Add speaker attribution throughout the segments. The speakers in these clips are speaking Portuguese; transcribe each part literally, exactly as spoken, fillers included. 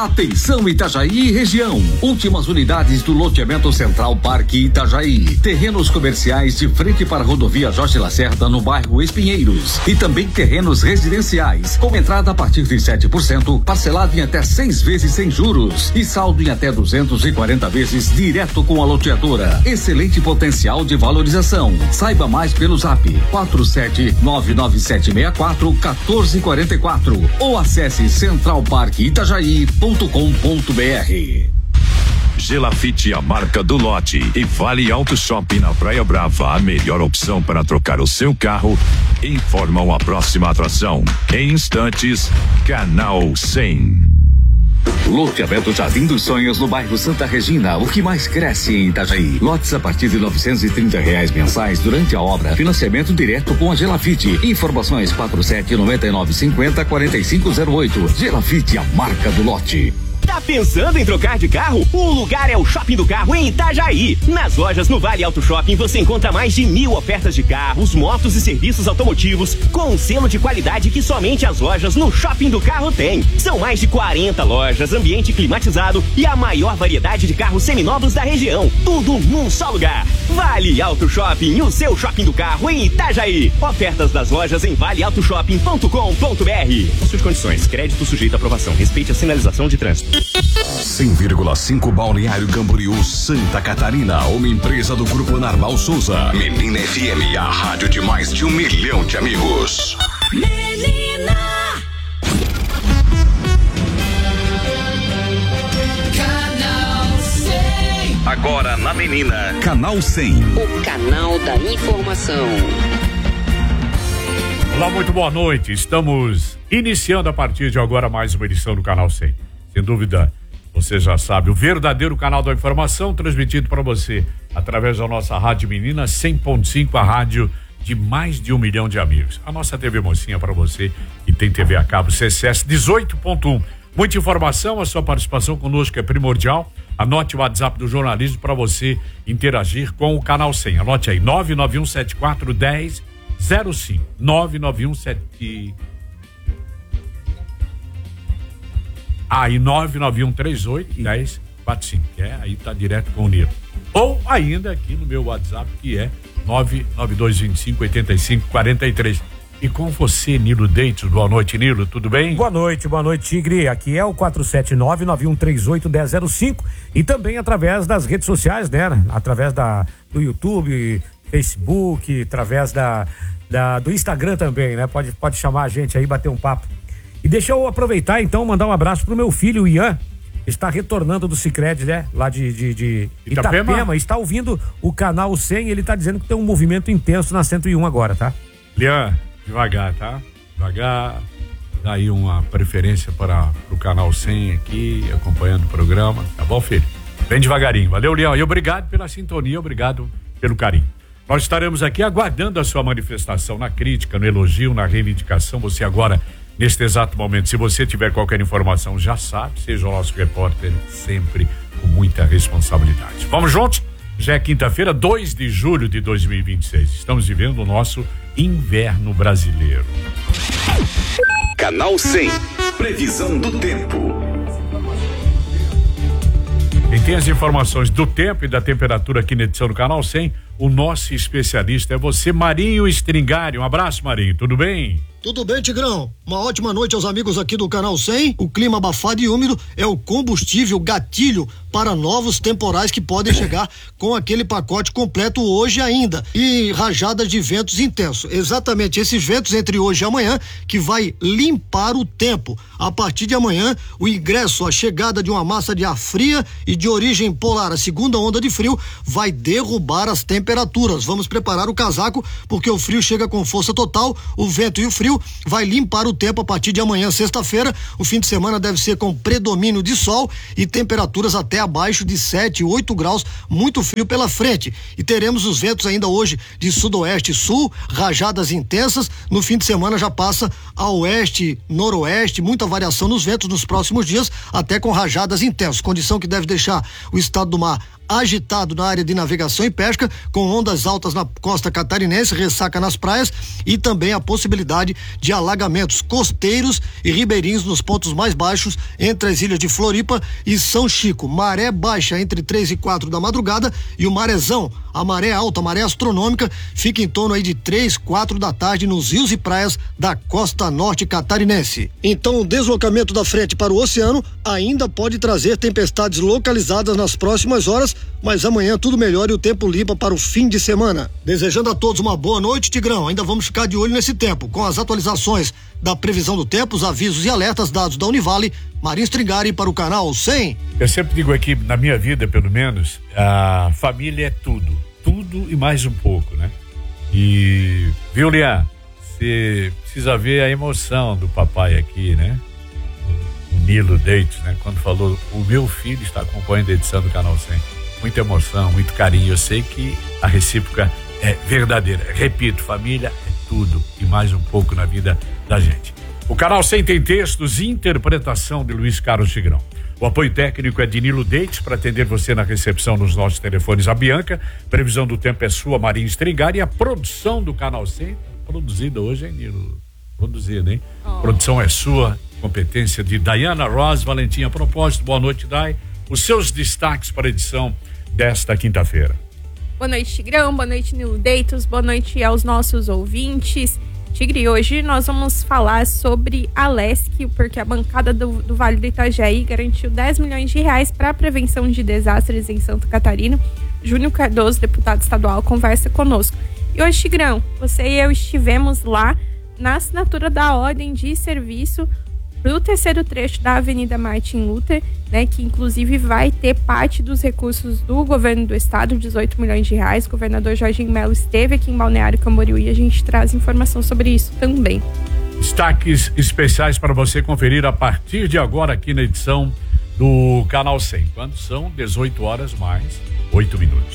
Speaker 1: Atenção Itajaí e região. Últimas unidades do loteamento Central Parque Itajaí. Terrenos comerciais de frente para a rodovia Jorge Lacerda no bairro Espinheiros. E também terrenos residenciais com entrada a partir de sete por cento, parcelado em até seis vezes sem juros e saldo em até duzentos e quarenta vezes direto com a loteadora. Excelente potencial de valorização. Saiba mais pelo zap quatro sete nove nove sete seis quatro um quatro quatro quatro ou acesse central parque itajaí ponto com ponto br.
Speaker 2: Gelafite, a marca do lote, e Vale Auto Shopping na Praia Brava, a melhor opção para trocar o seu carro, informam a próxima atração. Em instantes, Canal cem.
Speaker 1: Loteamento Jardim dos Sonhos no bairro Santa Regina, o que mais cresce em Itajaí. Lotes a partir de novecentos e trinta reais mensais durante a obra. Financiamento direto com a Gelafite. Informações quatro sete nove nove cinco zero quatro cinco zero oito. Gelafite, a marca do lote.
Speaker 3: Tá pensando em trocar de carro? O lugar é o Shopping do Carro em Itajaí. Nas lojas no Vale Auto Shopping você encontra mais de mil ofertas de carros, motos e serviços automotivos com um selo de qualidade que somente as lojas no Shopping do Carro têm. São mais de quarenta lojas, ambiente climatizado e a maior variedade de carros seminovos da região. Tudo num só lugar. Vale Auto Shopping, o seu Shopping do Carro em Itajaí. Ofertas das lojas em vale auto shopping ponto com ponto br. Suas condições, crédito sujeito à aprovação. Respeite a sinalização de trânsito.
Speaker 4: cem vírgula cinco Balneário Camboriú, Santa Catarina, uma empresa do Grupo Narval Souza. Menina F M, a rádio de mais de um milhão de amigos.
Speaker 5: Menina! Canal cem.
Speaker 4: Agora na Menina, Canal cem.
Speaker 6: O canal da informação.
Speaker 7: Olá, muito boa noite. Estamos iniciando a partir de agora mais uma edição do Canal cem. Sem dúvida, você já sabe, o verdadeiro canal da informação transmitido para você através da nossa Rádio Menina cem ponto cinco, a rádio de mais de um milhão de amigos. A nossa T V Mocinha para você que tem T V a cabo C C S dezoito ponto um. Muita informação, a sua participação conosco é primordial. Anote o WhatsApp do jornalismo para você interagir com o Canal cem. Anote aí, nove nove um sete quatro um zero zero cinco. nove nove um sete Aí, nove nove um três oito um zero quatro cinco, que é, aí tá direto com o Nilo. Ou ainda aqui no meu WhatsApp, que é nove nove dois dois cinco oito cinco quatro três. E com você, Nilo Deitos. Boa noite, Nilo, tudo bem?
Speaker 8: Boa noite, boa noite, Tigre. Aqui é o quatro sete nove nove um três oito um zero zero cinco e também através das redes sociais, né? Através da, do YouTube, Facebook, através da, da, do Instagram também, né? Pode, pode chamar a gente aí, bater um papo. E deixa eu aproveitar, então, mandar um abraço pro meu filho, o Ian, que está retornando do Sicredi, né? Lá de, de, de Itapema. Itapema. Está ouvindo o Canal cem e ele está dizendo que tem um movimento intenso na cento e um agora, tá?
Speaker 7: Lian, devagar, tá? Devagar. Dá aí uma preferência para o Canal cem aqui, acompanhando o programa. Tá bom, filho? Bem devagarinho. Valeu, Lian. E obrigado pela sintonia, obrigado pelo carinho. Nós estaremos aqui aguardando a sua manifestação na crítica, no elogio, na reivindicação. Você agora... Neste exato momento, se você tiver qualquer informação, já sabe, seja o nosso repórter sempre com muita responsabilidade. Vamos juntos? Já é quinta-feira, dois de julho de dois mil e vinte e seis. Estamos vivendo o nosso inverno brasileiro.
Speaker 4: Canal cem, previsão do tempo.
Speaker 7: Quem tem as informações do tempo e da temperatura aqui na edição do Canal cem, o nosso especialista é você, Marinho Stringari. Um abraço, Marinho, tudo bem?
Speaker 9: Tudo bem, Tigrão? Uma ótima noite aos amigos aqui do Canal cem. O clima abafado e úmido é o combustível gatilho para novos temporais que podem chegar com aquele pacote completo hoje ainda. E rajadas de ventos intensos. Exatamente esses ventos entre hoje e amanhã que vai limpar o tempo. A partir de amanhã, o ingresso, a chegada de uma massa de ar fria e de origem polar, a segunda onda de frio, vai derrubar as temperaturas. Vamos preparar o casaco porque o frio chega com força total, o vento e o frio vai limpar o tempo a partir de amanhã, sexta-feira. O fim de semana deve ser com predomínio de sol e temperaturas até abaixo de sete, oito graus, muito frio pela frente. E teremos os ventos ainda hoje de sudoeste e sul, rajadas intensas. No fim de semana já passa a oeste, noroeste, muita variação nos ventos nos próximos dias, até com rajadas intensas, condição que deve deixar o estado do mar agitado na área de navegação e pesca, com ondas altas na costa catarinense, ressaca nas praias e também a possibilidade de alagamentos costeiros e ribeirinhos nos pontos mais baixos entre as ilhas de Floripa e São Chico. Maré baixa entre três e quatro da madrugada e o marezão, a maré alta, a maré astronômica, fica em torno aí de três, quatro da tarde nos rios e praias da costa norte catarinense. Então o deslocamento da frente para o oceano ainda pode trazer tempestades localizadas nas próximas horas, mas amanhã tudo melhor e o tempo limpa para o fim de semana. Desejando a todos uma boa noite, Tigrão. Ainda vamos ficar de olho nesse tempo, com as atualizações da previsão do tempo, os avisos e alertas dados da Univale, Marinho Stringari para o canal cem.
Speaker 7: Eu sempre digo aqui, na minha vida, pelo menos, a família é tudo. Tudo e mais um pouco, né? E, viu, Lian? Você precisa ver a emoção do papai aqui, né? O Nilo Deitos, né? Quando falou, o meu filho está acompanhando a edição do Canal cem. Muita emoção, muito carinho. Eu sei que a recíproca é verdadeira. Repito, família é tudo e mais um pouco na vida da gente. O Canal cem tem textos e interpretação de Luiz Carlos Tigrão. O apoio técnico é de Nilo Deites para atender você na recepção nos nossos telefones. A Bianca, previsão do tempo é sua, Marinho Stringari, e a produção do Canal cem, produzida hoje, hein, Nilo? Produzida, hein? Oh. Produção é sua, competência de Dayana Ross, Valentim. A propósito, boa noite, Day. Os seus destaques para a edição desta quinta-feira.
Speaker 10: Boa noite, Tigrão, boa noite, Nilo Deitos, boa noite aos nossos ouvintes. Tigre, hoje nós vamos falar sobre a Lesc, porque a bancada do, do Vale do Itajaí garantiu dez milhões de reais para a prevenção de desastres em Santa Catarina. Júnior Cardoso, deputado estadual, conversa conosco. E hoje, Tigrão, você e eu estivemos lá na assinatura da ordem de serviço para o terceiro trecho da Avenida Martin Luther, né, que inclusive vai ter parte dos recursos do governo do estado, dezoito milhões de reais. O governador Jorginho Melo esteve aqui em Balneário Camboriú e a gente traz informação sobre isso também.
Speaker 7: Destaques especiais para você conferir a partir de agora aqui na edição do Canal cem, quando são dezoito horas mais oito minutos.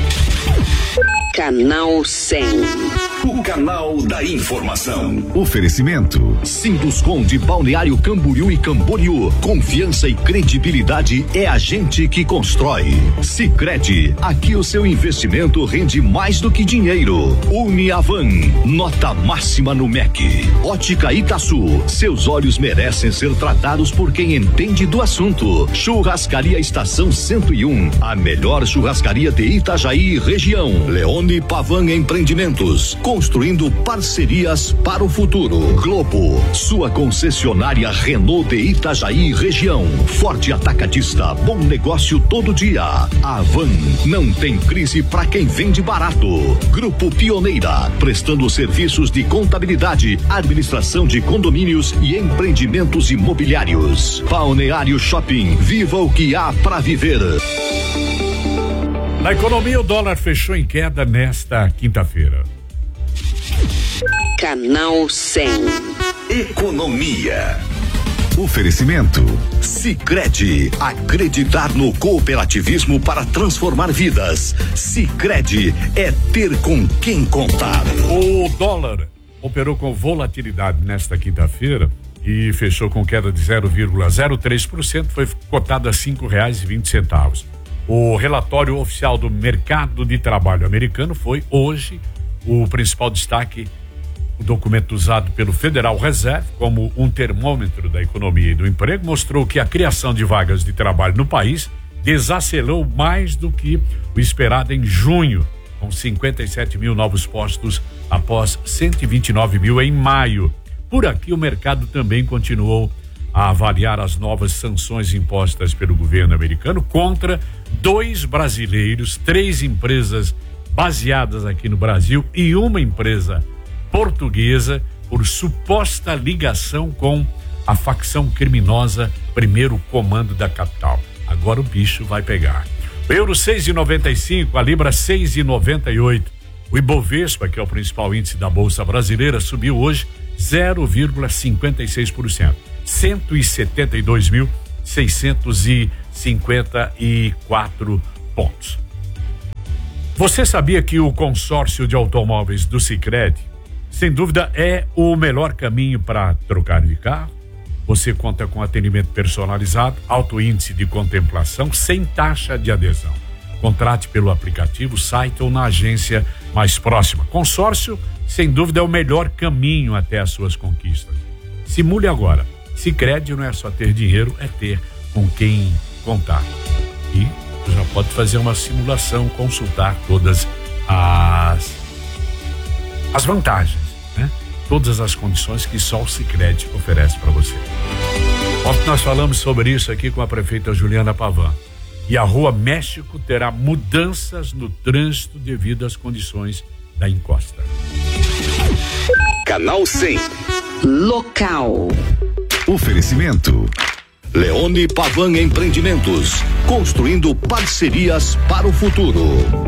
Speaker 6: Canal cem.
Speaker 4: O canal da informação. Oferecimento Sinduscom de Balneário Camboriú e Camboriú. Confiança e credibilidade é a gente que constrói. Sicredi, aqui o seu investimento rende mais do que dinheiro. Uniavan, nota máxima no M E C. Ótica Itaçu, seus olhos merecem ser tratados por quem entende do assunto. Churrascaria Estação cento e um, a melhor churrascaria de Itajaí e região. Leone Pavan Empreendimentos, construindo parcerias para o futuro. Globo, sua concessionária Renault de Itajaí e região. Forte Atacadista, bom negócio todo dia. Avan, não tem crise para quem vende barato. Grupo Pioneira, prestando serviços de contabilidade, administração de condomínios e empreendimentos imobiliários. Balneário Shopping, viva o que há para viver.
Speaker 7: Na economia, o dólar fechou em queda nesta quinta-feira.
Speaker 6: Canal cem.
Speaker 4: Economia. Oferecimento Sicredi, acreditar no cooperativismo para transformar vidas. Sicredi é ter com quem contar.
Speaker 7: O dólar operou com volatilidade nesta quinta-feira e fechou com queda de zero vírgula zero três por cento, foi cotado a cinco reais e vinte centavos. O relatório oficial do mercado de trabalho americano foi hoje o principal destaque. O documento usado pelo Federal Reserve como um termômetro da economia e do emprego mostrou que a criação de vagas de trabalho no país desacelerou mais do que o esperado em junho, com cinquenta e sete mil novos postos após cento e vinte e nove mil em maio. Por aqui, o mercado também continuou a avaliar as novas sanções impostas pelo governo americano contra dois brasileiros, três empresas baseadas aqui no Brasil e uma empresa portuguesa por suposta ligação com a facção criminosa Primeiro Comando da capital. Agora o bicho vai pegar. O euro seis e noventa e cinco, a libra seis e noventa e oito. O Ibovespa, que é o principal índice da Bolsa Brasileira, subiu hoje zero vírgula cinquenta e seis por cento. cento e setenta e dois mil seiscentos e cinquenta e quatro pontos. Você sabia que o consórcio de automóveis do Sicredi, sem dúvida, é o melhor caminho para trocar de carro? Você conta com atendimento personalizado, alto índice de contemplação, sem taxa de adesão. Contrate pelo aplicativo, site ou na agência mais próxima. Consórcio, sem dúvida, é o melhor caminho até as suas conquistas. Simule agora. Sicredi não é só ter dinheiro, é ter com quem contar. E você já pode fazer uma simulação, consultar todas as, as vantagens, né? Todas as condições que só o Sicredi oferece para você. Ontem nós falamos sobre isso aqui com a prefeita Juliana Pavan. E a Rua México terá mudanças no trânsito devido às condições da encosta.
Speaker 4: Canal cem.
Speaker 6: Local.
Speaker 4: Oferecimento. Leone Pavan Empreendimentos. Construindo parcerias para o futuro.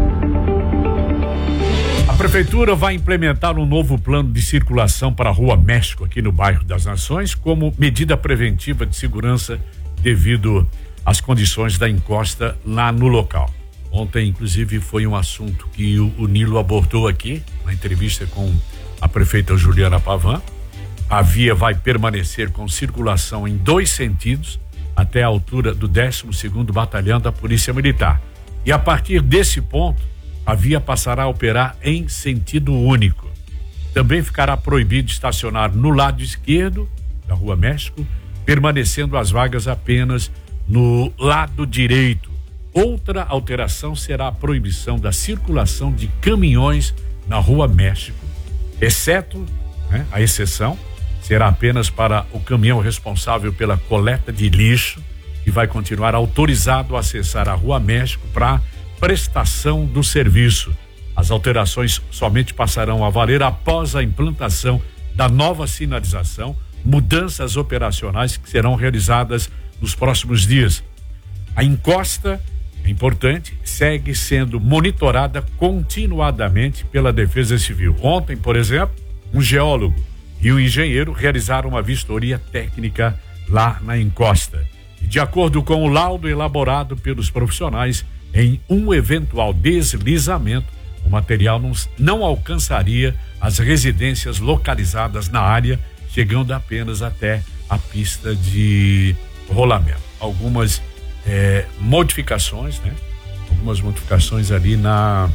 Speaker 7: A prefeitura vai implementar um novo plano de circulação para a Rua México aqui no bairro das Nações como medida preventiva de segurança devido às condições da encosta lá no local. Ontem, inclusive, foi um assunto que o, o Nilo abordou aqui na entrevista com a prefeita Juliana Pavan. A via vai permanecer com circulação em dois sentidos até a altura do décimo segundo Batalhão da Polícia Militar. E a partir desse ponto, a via passará a operar em sentido único. Também ficará proibido estacionar no lado esquerdo da Rua México, permanecendo as vagas apenas no lado direito. Outra alteração será a proibição da circulação de caminhões na Rua México, exceto, né, a exceção será apenas para o caminhão responsável pela coleta de lixo, que vai continuar autorizado a acessar a Rua México para prestação do serviço. As alterações somente passarão a valer após a implantação da nova sinalização, mudanças operacionais que serão realizadas nos próximos dias. A encosta, é importante, segue sendo monitorada continuadamente pela Defesa Civil. Ontem, por exemplo, um geólogo e um engenheiro realizaram uma vistoria técnica lá na encosta. E de acordo com o laudo elaborado pelos profissionais, em um eventual deslizamento, o material não, não alcançaria as residências localizadas na área, chegando apenas até a pista de rolamento. Algumas eh, modificações, né? Algumas modificações ali na,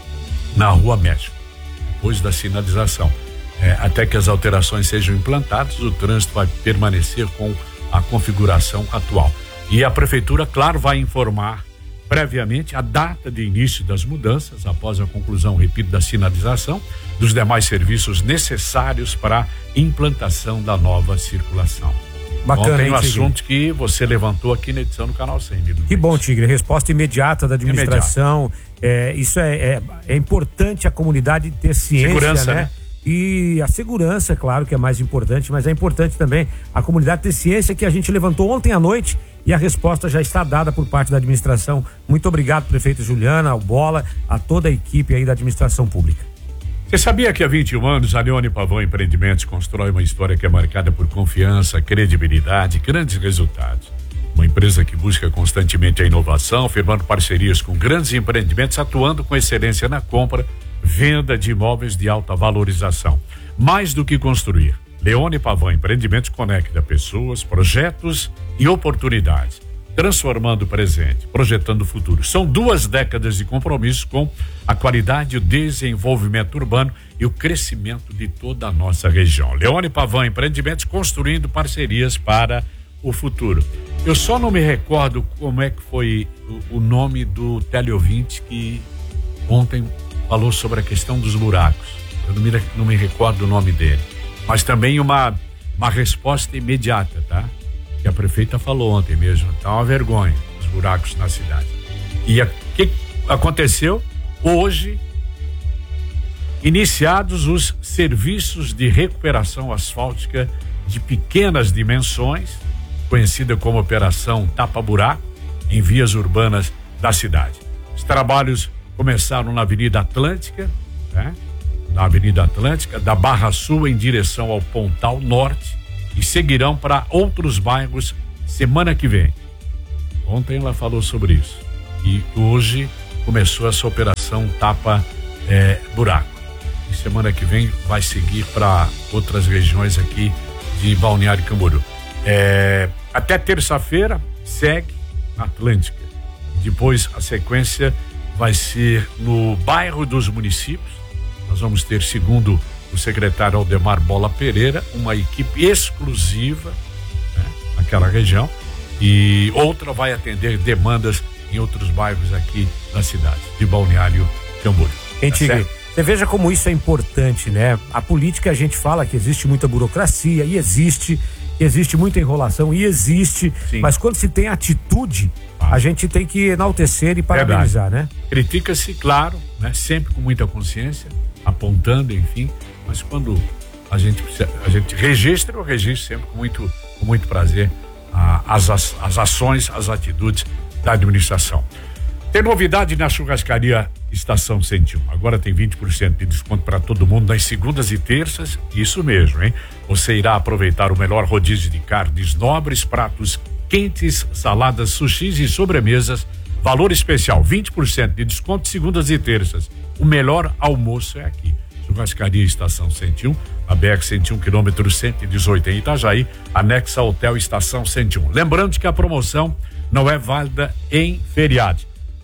Speaker 7: na Rua México, depois da sinalização. É, até que as alterações sejam implantadas, o trânsito vai permanecer com a configuração atual. E a prefeitura, claro, vai informar previamente a data de início das mudanças, após a conclusão, repito, da sinalização, dos demais serviços necessários para a implantação da nova circulação.
Speaker 8: Bacana,
Speaker 7: Ontem
Speaker 8: hein,
Speaker 7: um
Speaker 8: Tigre?
Speaker 7: assunto que você levantou aqui na edição do Canal cem.
Speaker 8: Que bom, Tigre. Resposta imediata da administração. É, isso é, é, é importante a comunidade ter ciência,
Speaker 7: Segurança,
Speaker 8: né?
Speaker 7: né?
Speaker 8: E a segurança, claro que é mais importante, mas é importante também a comunidade ter ciência que a gente levantou ontem à noite e a resposta já está dada por parte da administração. Muito obrigado, prefeito Juliana, ao Bola, a toda a equipe aí da administração pública.
Speaker 7: Você sabia que há vinte e um anos a Leone Pavan Empreendimentos constrói uma história que é marcada por confiança, credibilidade e grandes resultados? Uma empresa que busca constantemente a inovação, firmando parcerias com grandes empreendimentos, atuando com excelência na compra, venda de imóveis de alta valorização. Mais do que construir, Leone Pavan Empreendimentos conecta pessoas, projetos e oportunidades, transformando o presente, projetando o futuro. São duas décadas de compromisso com a qualidade, o desenvolvimento urbano e o crescimento de toda a nossa região. Leone Pavan Empreendimentos construindo parcerias para o futuro. Eu só não me recordo como é que foi o, o nome do teleouvinte que ontem falou sobre a questão dos buracos. Eu não me, não me recordo o nome dele. Mas também uma, uma resposta imediata, tá? Que a prefeita falou ontem mesmo. Tá uma vergonha os buracos na cidade. E o que aconteceu? Hoje, iniciados os serviços de recuperação asfáltica de pequenas dimensões, conhecida como Operação Tapa Buraco, em vias urbanas da cidade. Os trabalhos começaram na Avenida Atlântica, né? Na Avenida Atlântica, da Barra Sul em direção ao Pontal Norte, e seguirão para outros bairros semana que vem. Ontem ela falou sobre isso. E hoje começou essa operação Tapa é, Buraco. E semana que vem vai seguir para outras regiões aqui de Balneário Camboriú. É, até terça-feira segue Atlântica. Depois a sequência vai ser no bairro dos municípios. Nós vamos ter, segundo o secretário Aldemar Bola Pereira, uma equipe exclusiva, né, naquela região, e outra vai atender demandas em outros bairros aqui da cidade de Balneário Camboriú.
Speaker 8: Gente, tá, você veja como isso é importante, né? A política, a gente fala que existe muita burocracia, e existe, existe muita enrolação, e existe, Sim. mas quando se tem atitude, ah. a gente tem que enaltecer e parabenizar, Verdade. né?
Speaker 7: Critica-se, claro, né? Sempre com muita consciência, apontando, enfim, mas quando a gente, a gente registra, eu registro sempre com muito, com muito prazer ah, as, as, as ações, as atitudes da administração. Tem novidade na churrascaria Estação cento e um. Agora tem vinte por cento de desconto para todo mundo nas segundas e terças. Isso mesmo, hein? Você irá aproveitar o melhor rodízio de carnes nobres, pratos quentes, saladas, sushis e sobremesas. Valor especial, vinte por cento de desconto segundas e terças. O melhor almoço é aqui. Churrascaria Estação cento e um, a B R cento e um, quilômetro cento e dezoito em Itajaí, anexa ao Hotel Estação cento e um. Lembrando que a promoção não é válida em feriado.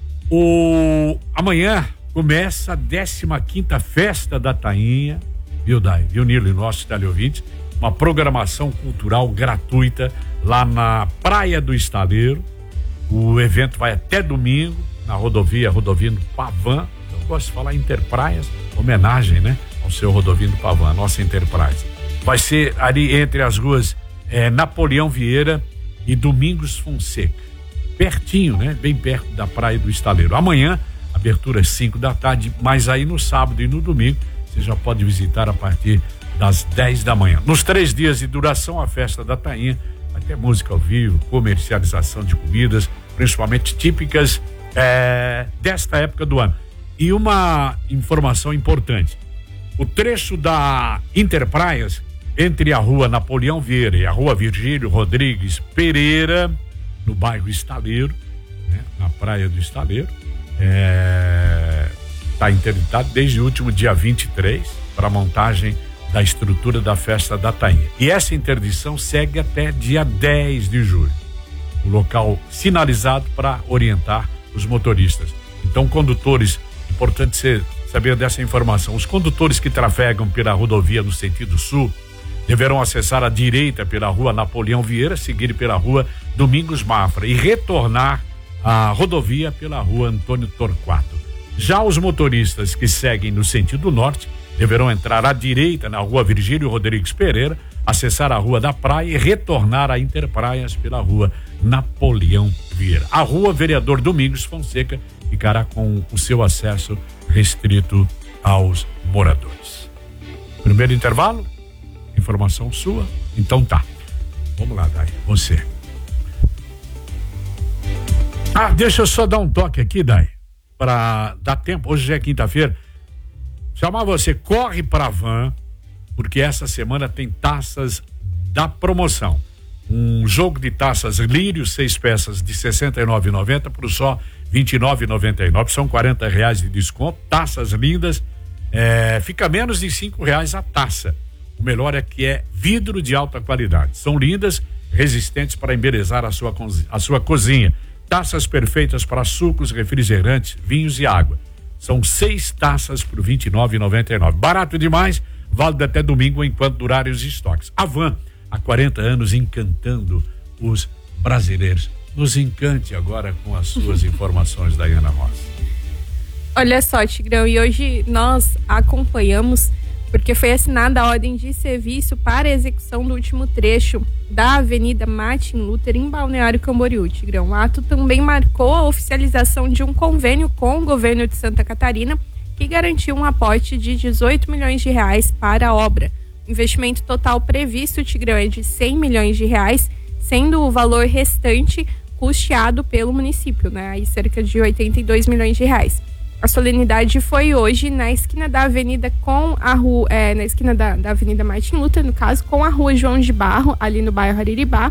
Speaker 7: O amanhã começa a décima quinta festa da Tainha, viu, Dai? Viu, Nilo e nosso teleouvinte? Uma programação cultural gratuita lá na Praia do Estaleiro. O evento vai até domingo na rodovia, rodovia do Pavan. Eu gosto de falar Interpraias, homenagem, né? Ao seu Rodovino Pavan, nossa Enterprise. Vai ser ali entre as ruas eh, Napoleão Vieira e Domingos Fonseca. Pertinho, né? Bem perto da Praia do Estaleiro. Amanhã, abertura às cinco da tarde, mas aí no sábado e no domingo, você já pode visitar a partir das dez da manhã. Nos três dias de duração, a festa da Tainha vai ter música ao vivo, comercialização de comidas, principalmente típicas eh, desta época do ano. E uma informação importante: o trecho da Interpraias entre a rua Napoleão Vieira e a rua Virgílio Rodrigues Pereira, no bairro Estaleiro, né, na Praia do Estaleiro, está é, interditado desde o último dia vinte e três para a montagem da estrutura da festa da Tainha. E essa interdição segue até dia dez de julho. O local sinalizado para orientar os motoristas. Então, condutores, importante ser, saber dessa informação, os condutores que trafegam pela rodovia no sentido sul deverão acessar à direita pela rua Napoleão Vieira, seguir pela rua Domingos Mafra e retornar à rodovia pela rua Antônio Torquato. Já os motoristas que seguem no sentido norte deverão entrar à direita na rua Virgílio Rodrigues Pereira, acessar a rua da Praia e retornar a Interpraias pela rua Napoleão Vieira. A rua Vereador Domingos Fonseca ficará com o seu acesso restrito aos moradores. Primeiro intervalo? Informação sua? Então tá. Vamos lá, Dai. Você. Ah, deixa eu só dar um toque aqui, Dai, para dar tempo. Hoje já é quinta-feira. Chamar você, corre pra van, porque essa semana tem taças da promoção. Um jogo de taças Lírio, seis peças de sessenta e nove reais e noventa centavos por só vinte e nove reais e noventa e nove centavos. São quarenta reais de desconto. Taças lindas. É, fica menos de cinco reais a taça. O melhor é que é vidro de alta qualidade. São lindas, resistentes para embelezar a sua, a sua cozinha. Taças perfeitas para sucos, refrigerantes, vinhos e água. São seis taças por vinte e nove reais e noventa e nove centavos. Barato demais, válido até domingo enquanto durarem os estoques. A Van, há quarenta anos, encantando os brasileiros. Nos encante agora com as suas informações, Daiana Rosa.
Speaker 10: Olha só, Tigrão, e hoje nós acompanhamos porque foi assinada a ordem de serviço para a execução do último trecho da Avenida Martin Luther em Balneário Camboriú, Tigrão. O ato também marcou a oficialização de um convênio com o governo de Santa Catarina que garantiu um aporte de dezoito milhões de reais para a obra. O investimento total previsto, Tigrão, é de cem milhões de reais, sendo o valor restante custeado pelo município, né? Aí cerca de oitenta e dois milhões de reais. A solenidade foi hoje na esquina da avenida com a rua, é, na esquina da, da Avenida Martin Luther, no caso, com a rua João de Barro, ali no bairro Ariribá,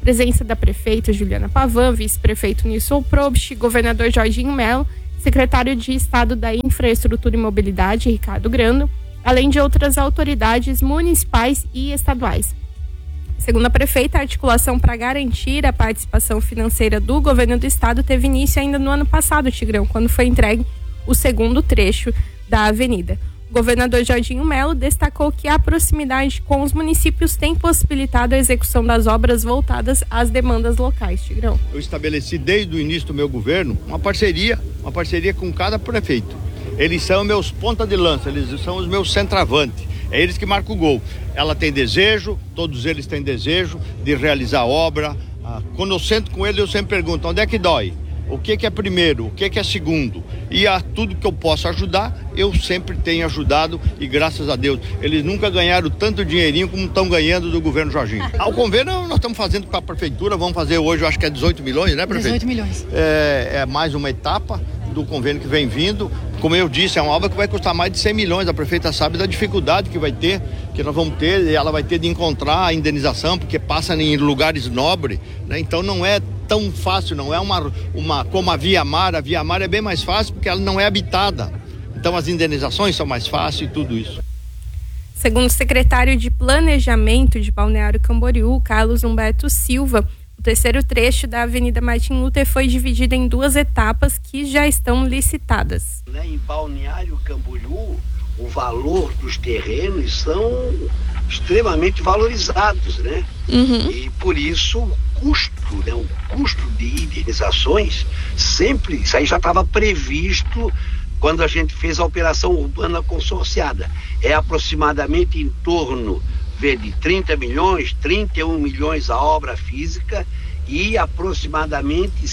Speaker 10: Presença da prefeita Juliana Pavan, vice-prefeito Nilson Probst, governador Jorginho Melo, secretário de Estado da Infraestrutura e Mobilidade, Ricardo Grando, além de outras autoridades municipais e estaduais. Segundo a prefeita, a articulação para garantir a participação financeira do governo do estado teve início ainda no ano passado, Tigrão, quando foi entregue o segundo trecho da avenida. O governador Jorginho Melo destacou que a proximidade com os municípios tem possibilitado a execução das obras voltadas às demandas locais, Tigrão.
Speaker 11: Eu estabeleci desde o início do meu governo uma parceria, uma parceria com cada prefeito. Eles são meus ponta de lança, eles são os meus centravantes, é eles que marcam o gol. Ela tem desejo, todos eles têm desejo de realizar a obra. Quando eu sento com eles, eu sempre pergunto, onde é que dói? O que que é primeiro, o que que é segundo? E a tudo que eu posso ajudar, eu sempre tenho ajudado e graças a Deus, eles nunca ganharam tanto dinheirinho como estão ganhando do governo Jorginho. Ao convênio nós estamos fazendo com a prefeitura, vamos fazer hoje, eu acho que é dezoito milhões, né, prefeito?
Speaker 12: dezoito milhões.
Speaker 11: É, é mais uma etapa do convênio que vem vindo. Como eu disse, é uma obra que vai custar mais de cem milhões. A prefeita sabe da dificuldade que vai ter, que nós vamos ter, e ela vai ter de encontrar a indenização, porque passa em lugares nobres, né? Então não é tão fácil, não é uma, uma como a Via Mar. A Via Mar é bem mais fácil porque ela não é habitada. Então as indenizações são mais fáceis e tudo isso.
Speaker 10: Segundo o secretário de Planejamento de Balneário Camboriú, Carlos Humberto Silva, o terceiro trecho da Avenida Martin Luther foi dividido em duas etapas que já estão licitadas.
Speaker 13: Em Balneário Camboriú, o valor dos terrenos são extremamente valorizados, né?
Speaker 10: Uhum.
Speaker 13: E por isso o custo, né? O custo de indenizações sempre, isso aí já estava previsto quando a gente fez a operação urbana consorciada. É aproximadamente em torno de trinta milhões, trinta e um milhões a obra física e aproximadamente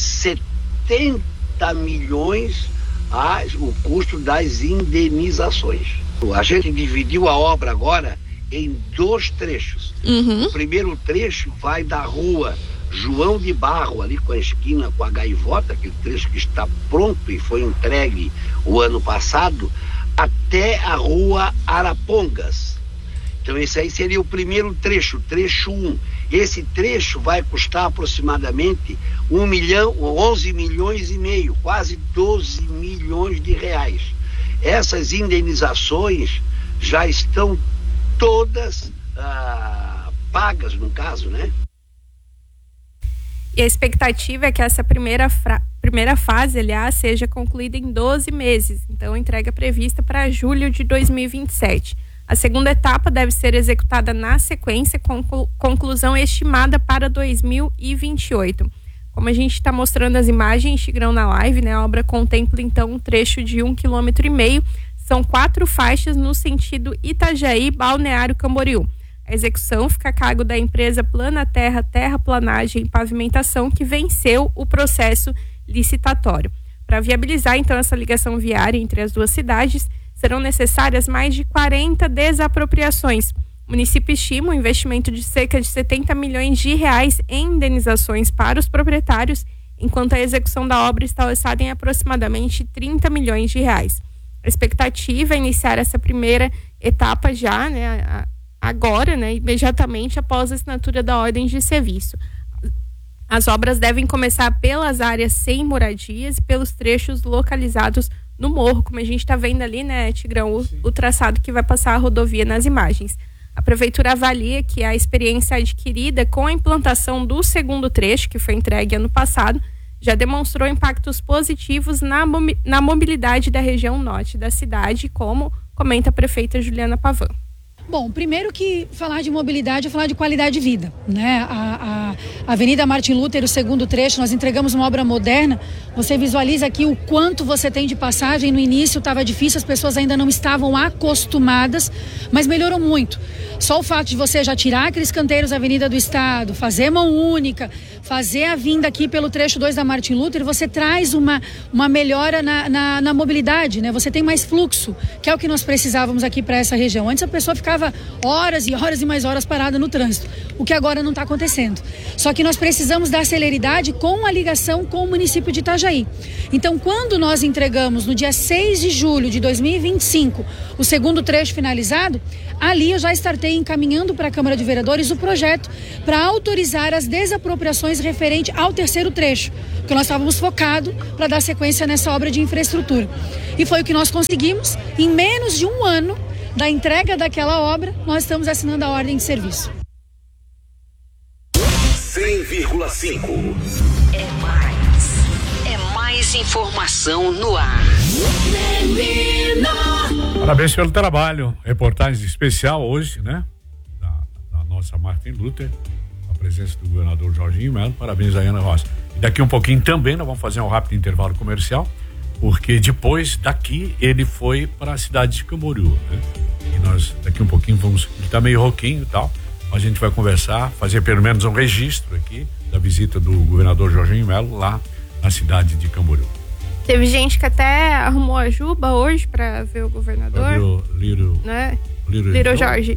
Speaker 13: setenta milhões a, o custo das indenizações. A gente dividiu a obra agora em dois trechos.
Speaker 10: Uhum.
Speaker 13: O primeiro trecho vai da rua João de Barro, ali com a esquina com a Gaivota, aquele trecho que está pronto e foi entregue o ano passado, até a rua Arapongas. Então esse aí seria o primeiro trecho, trecho um. Esse trecho vai custar aproximadamente um milhão, onze milhões e meio, quase doze milhões de reais. Essas indenizações já estão todas ah, pagas, no caso, né?
Speaker 10: E a expectativa é que essa primeira, fra... primeira fase, aliás, seja concluída em doze meses. Então, a entrega prevista para julho de dois mil e vinte e sete. A segunda etapa deve ser executada na sequência, com conclusão estimada para dois mil e vinte e oito. Como a gente está mostrando as imagens, Tigrão, na live, né? A obra contempla, então, um trecho de um quilômetro e meio. São quatro faixas no sentido Itajaí, Balneário Camboriú. A execução fica a cargo da empresa Plana Terra, Terraplanagem e Pavimentação, que venceu o processo licitatório. Para viabilizar, então, essa ligação viária entre as duas cidades, serão necessárias mais de quarenta desapropriações. O município estima um investimento de cerca de setenta milhões de reais em indenizações para os proprietários, enquanto a execução da obra está orçada em aproximadamente trinta milhões de reais. A expectativa é iniciar essa primeira etapa já, né, agora, né, imediatamente após a assinatura da ordem de serviço. As obras devem começar pelas áreas sem moradias e pelos trechos localizados no morro, como a gente está vendo ali, né, Tigrão, o, o traçado que vai passar a rodovia nas imagens. A prefeitura avalia que a experiência adquirida com a implantação do segundo trecho, que foi entregue ano passado, já demonstrou impactos positivos na, na mobilidade da região norte da cidade, como comenta a prefeita Juliana Pavan.
Speaker 12: Bom, primeiro que falar de mobilidade é falar de qualidade de vida, né? A, a Avenida Martin Luther, o segundo trecho, nós entregamos uma obra moderna. Você visualiza aqui o quanto você tem de passagem. No início estava difícil, as pessoas ainda não estavam acostumadas, mas melhorou muito. Só o fato de você já tirar aqueles canteiros da Avenida do Estado, fazer mão única, fazer a vinda aqui pelo trecho dois da Martin Luther, você traz uma, uma melhora na, na, na mobilidade, né? Você tem mais fluxo, que é o que nós precisávamos aqui para essa região. Antes a pessoa ficava ficava horas e horas e mais horas parada no trânsito, o que agora não está acontecendo. Só que nós precisamos dar celeridade com a ligação com o município de Itajaí. Então, quando nós entregamos no dia seis de julho de dois mil e vinte e cinco o segundo trecho finalizado, ali eu já startei encaminhando para a Câmara de Vereadores o projeto para autorizar as desapropriações referente ao terceiro trecho, porque nós estávamos focados para dar sequência nessa obra de infraestrutura. E foi o que nós conseguimos. Em menos de um ano da entrega daquela obra, nós estamos assinando a ordem de serviço.
Speaker 4: cem vírgula cinco.
Speaker 6: É mais. É mais informação no ar.
Speaker 7: Parabéns pelo trabalho. Reportagem especial hoje, né? Da, da nossa Martin Luther. A presença do governador Jorginho Melo. Parabéns a Ana Rosa. E daqui um pouquinho também nós vamos fazer um rápido intervalo comercial, porque depois daqui ele foi para a cidade de Camboriú, né? E nós daqui um pouquinho vamos, ele tá meio rouquinho e tal, a gente vai conversar, fazer pelo menos um registro aqui da visita do governador Jorginho Melo lá na cidade de Camboriú.
Speaker 10: Teve gente que até arrumou a juba hoje para ver o governador.
Speaker 7: Little, little,
Speaker 10: né?
Speaker 7: Little,
Speaker 10: Little Jorge.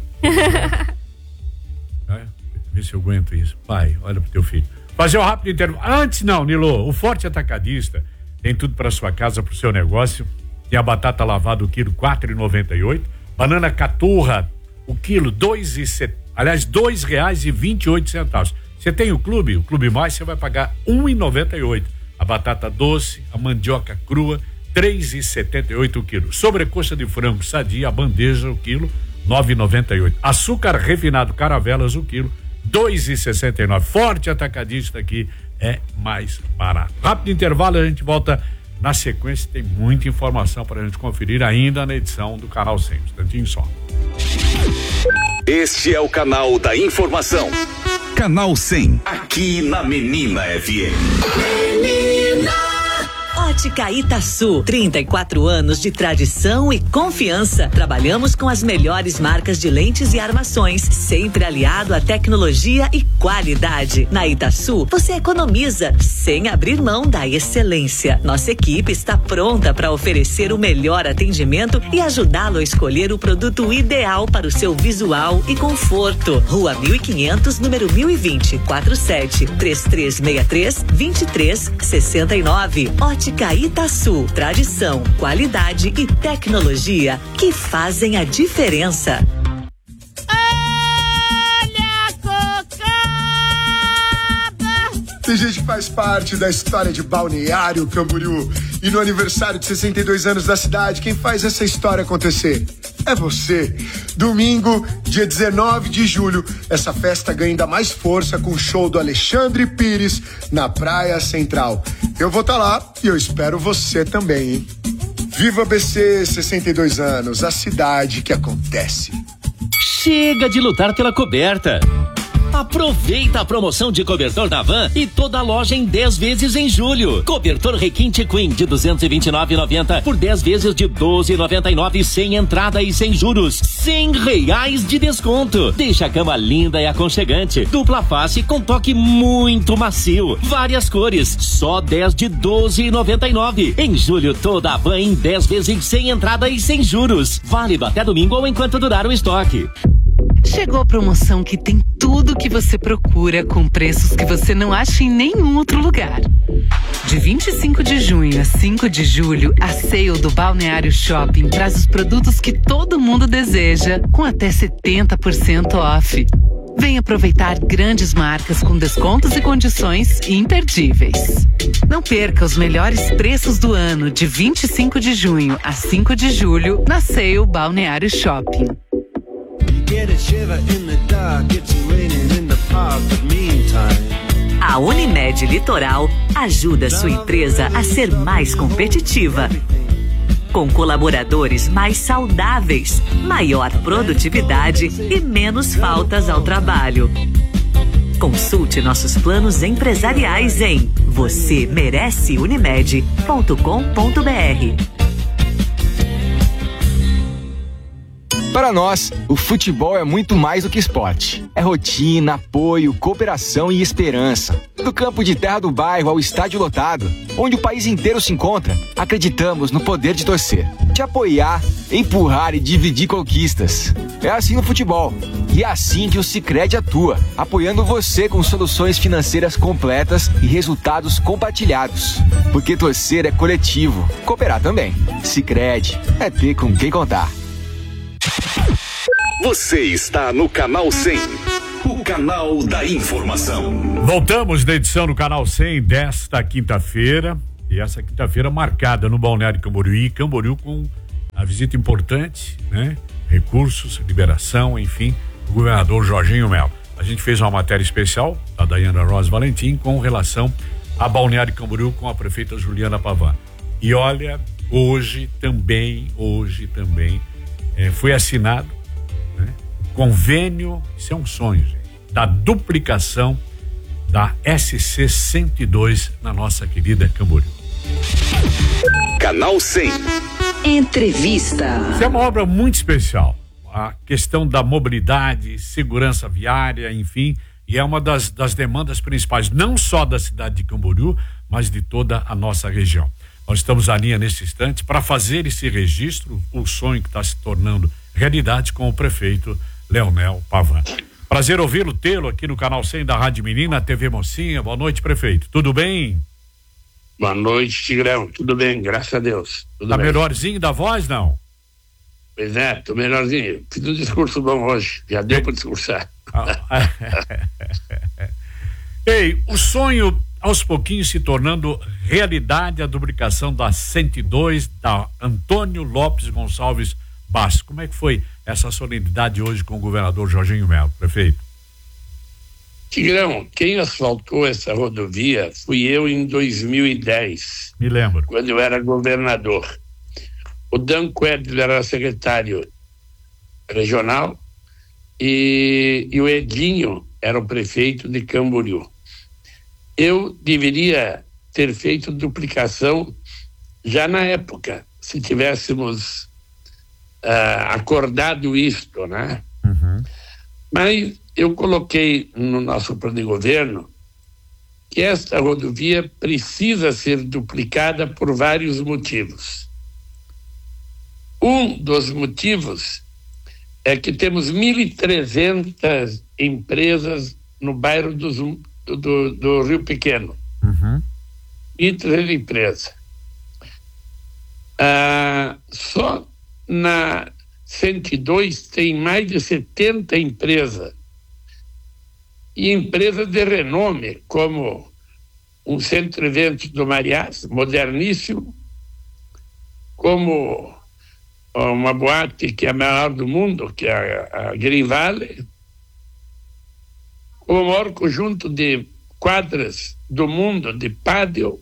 Speaker 7: É, vê se eu aguento isso. Pai, olha pro teu filho. Fazer um rápido intervalo. Antes não, Nilo, o Forte Atacadista tem tudo para sua casa, pro seu negócio. Tem a batata lavada o quilo quatro reais e noventa e oito, banana caturra o quilo dois e set... aliás dois reais e vinte e oito centavos. Você tem o clube, o Clube Mais, você vai pagar um real e noventa e oito. A batata doce, a mandioca crua, três reais e setenta e oito o quilo. Sobrecoxa de frango sadia, a bandeja o quilo, nove reais e noventa e oito. Açúcar refinado Caravelas o quilo, dois reais e sessenta e nove. Forte Atacadista aqui é mais barato. Rápido intervalo, a gente volta na sequência. Tem muita informação para a gente conferir ainda na edição do Canal cem. Um instantinho só.
Speaker 4: Este é o canal da informação. Canal cem, aqui na Menina F M.
Speaker 14: Menina. Ótica Itaçu, trinta e quatro anos de tradição e confiança. Trabalhamos com as melhores marcas de lentes e armações, sempre aliado à tecnologia e qualidade. Na Itaçu, você economiza sem abrir mão da excelência. Nossa equipe está pronta para oferecer o melhor atendimento e ajudá-lo a escolher o produto ideal para o seu visual e conforto. Rua mil e quinhentos, número mil e vinte, quarenta e sete, trinta e três sessenta e três, vinte e três sessenta e nove. Ótica Itaçu, tradição, qualidade e tecnologia que fazem a diferença.
Speaker 15: Tem gente que faz parte da história de Balneário Camboriú. E no aniversário de sessenta e dois anos da cidade, quem faz essa história acontecer é você. Domingo, dia dezenove de julho, essa festa ganha ainda mais força com o show do Alexandre Pires na Praia Central. Eu vou estar lá e eu espero você também, hein? Viva B C, sessenta e dois anos, a cidade que acontece.
Speaker 3: Chega de lutar pela coberta. Aproveita a promoção de cobertor da Van e toda a loja em dez vezes em julho. Cobertor Requinte Queen de duzentos e vinte e nove reais e noventa centavos por dez vezes de doze reais e noventa e nove centavos, sem entrada e sem juros. cem reais de desconto. Deixa a cama linda e aconchegante. Dupla face com toque muito macio. Várias cores. Só dez de doze reais e noventa e nove centavos. Em julho, toda a Van em dez vezes sem entrada e sem juros. Válido até domingo ou enquanto durar o estoque.
Speaker 16: Chegou a promoção que tem tudo que você procura com preços que você não acha em nenhum outro lugar. De vinte e cinco de junho a cinco de julho, a sale do Balneário Shopping traz os produtos que todo mundo deseja, com até setenta por cento off. Vem aproveitar grandes marcas com descontos e condições imperdíveis. Não perca os melhores preços do ano de vinte e cinco de junho a cinco de julho na sale Balneário Shopping.
Speaker 14: A Unimed Litoral ajuda sua empresa a ser mais competitiva. Com colaboradores mais saudáveis, maior produtividade e menos faltas ao trabalho. Consulte nossos planos empresariais em você merece unimed ponto com ponto br.
Speaker 17: Para nós, o futebol é muito mais do que esporte. É rotina, apoio, cooperação e esperança. Do campo de terra do bairro ao estádio lotado, onde o país inteiro se encontra, acreditamos no poder de torcer, de apoiar, empurrar e dividir conquistas. É assim no futebol. E é assim que o Sicredi atua, apoiando você com soluções financeiras completas e resultados compartilhados. Porque torcer é coletivo, cooperar também. Sicredi, é ter com quem contar.
Speaker 4: Você está no Canal cem, o canal da informação.
Speaker 7: Voltamos da edição do Canal cem desta quinta-feira. E essa quinta-feira marcada no Balneário Camboriú e Camboriú com a visita importante, né? Recursos, liberação, enfim, do governador Jorginho Melo. A gente fez uma matéria especial da Daiana Rosa Valentim com relação a Balneário Camboriú com a prefeita Juliana Pavan. E olha, hoje também, hoje também é, foi assinado, né, o convênio, isso é um sonho, gente, da duplicação da S C cento e dois na nossa querida Camboriú.
Speaker 4: Canal cem.
Speaker 6: Entrevista.
Speaker 7: Isso é uma obra muito especial. A questão da mobilidade, segurança viária, enfim, e é uma das, das demandas principais, não só da cidade de Camboriú, mas de toda a nossa região. Nós estamos à linha nesse instante para fazer esse registro, o sonho que está se tornando realidade com o prefeito Leonel Pavan. Prazer ouvi-lo, tê-lo aqui no Canal cem da Rádio Menina, T V Mocinha. Boa noite, prefeito. Tudo bem?
Speaker 18: Boa noite, Tigrão. Tudo bem, graças a Deus. Tudo
Speaker 7: tá
Speaker 18: bem.
Speaker 7: Melhorzinho da voz, não?
Speaker 18: Pois é, tô melhorzinho. Fiz um discurso bom hoje. Já deu para discursar.
Speaker 7: Ei, o sonho aos pouquinhos se tornando realidade, a duplicação da cento e dois da Antônio Lopes Gonçalves Bastos. Como é que foi essa solenidade hoje com o governador Jorginho Melo, prefeito?
Speaker 18: Tigrão, quem asfaltou essa rodovia fui eu em dois mil e dez.
Speaker 7: Me lembro.
Speaker 18: Quando eu era governador. O Dan Quedler era secretário regional e, e o Edinho era o prefeito de Camboriú. Eu deveria ter feito duplicação já na época, se tivéssemos uh, acordado isto, né?
Speaker 7: Uhum.
Speaker 18: Mas eu coloquei no nosso plano de governo que esta rodovia precisa ser duplicada por vários motivos. Um dos motivos é que temos mil e trezentas empresas no bairro dos, do, do, do Rio Pequeno.
Speaker 7: Uhum.
Speaker 18: mil e trezentas empresas. Ah, só na cento e dois tem mais de setenta empresas. E empresas de renome, como um centro de eventos do Mariás, moderníssimo, como uma boate que é a maior do mundo, que é a, a Green Valley, o maior conjunto de quadras do mundo de pádel,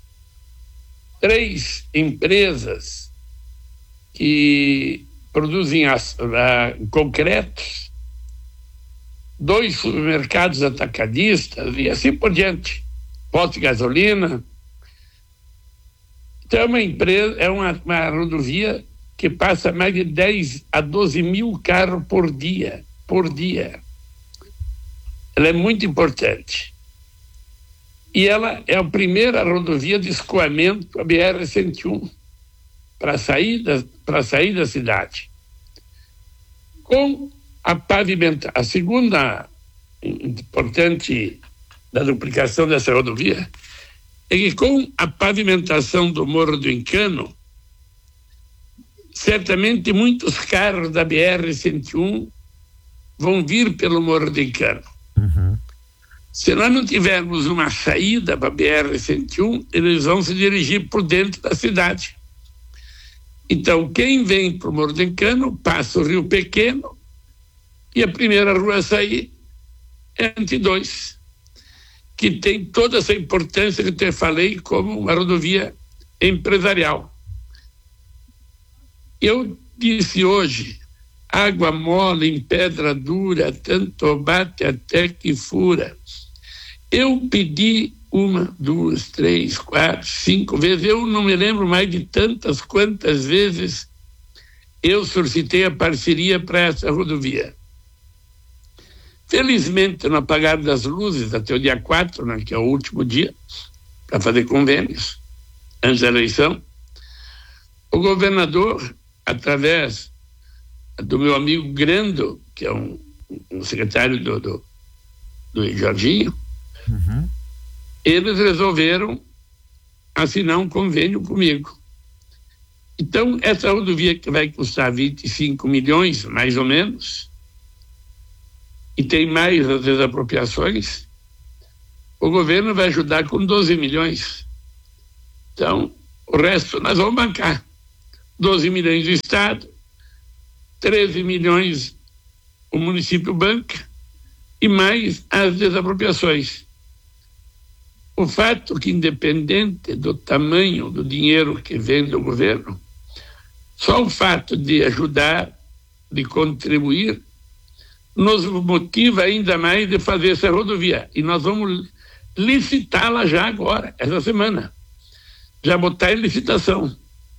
Speaker 18: três empresas que produzem as, a, concretos, dois supermercados atacadistas e assim por diante, posto de gasolina. Então é uma empresa, é uma, uma rodovia que passa mais de dez a doze mil carros por dia, por dia. Ela é muito importante. E ela é a primeira rodovia de escoamento, a B R cento e um, para sair da, para sair da cidade. Com a pavimentação, a segunda importante da duplicação dessa rodovia é que com a pavimentação do Morro do Encano, certamente muitos carros da B R cento e um vão vir pelo Morro do Encano.
Speaker 7: Uhum.
Speaker 18: Se nós não tivermos uma saída para a B R cento e um, eles vão se dirigir por dentro da cidade. Então, quem vem para o Morro do Encano passa o Rio Pequeno e a primeira rua a sair é a cento e dois, que tem toda essa importância que eu te falei como uma rodovia empresarial. Eu disse hoje, água mole em pedra dura, tanto bate até que fura. Eu pedi uma, duas, três, quatro, cinco vezes, eu não me lembro mais de tantas quantas vezes eu solicitei a parceria para essa rodovia. Felizmente, no apagar das luzes, até o dia quatro, né, que é o último dia, para fazer convênios, antes da eleição, o governador, através do meu amigo Grando, que é um, um secretário do, do, do Jorginho,
Speaker 7: uhum.
Speaker 18: eles resolveram assinar um convênio comigo. Então, essa rodovia que vai custar vinte e cinco milhões, mais ou menos, e tem mais as desapropriações, o governo vai ajudar com doze milhões. Então, o resto nós vamos bancar. doze milhões do Estado, treze milhões o município banca e mais as desapropriações. O fato que, independente do tamanho do dinheiro que vem do governo, só o fato de ajudar, de contribuir, nos motiva ainda mais de fazer essa rodovia. E nós vamos licitá-la já agora, essa semana. Já botar em licitação.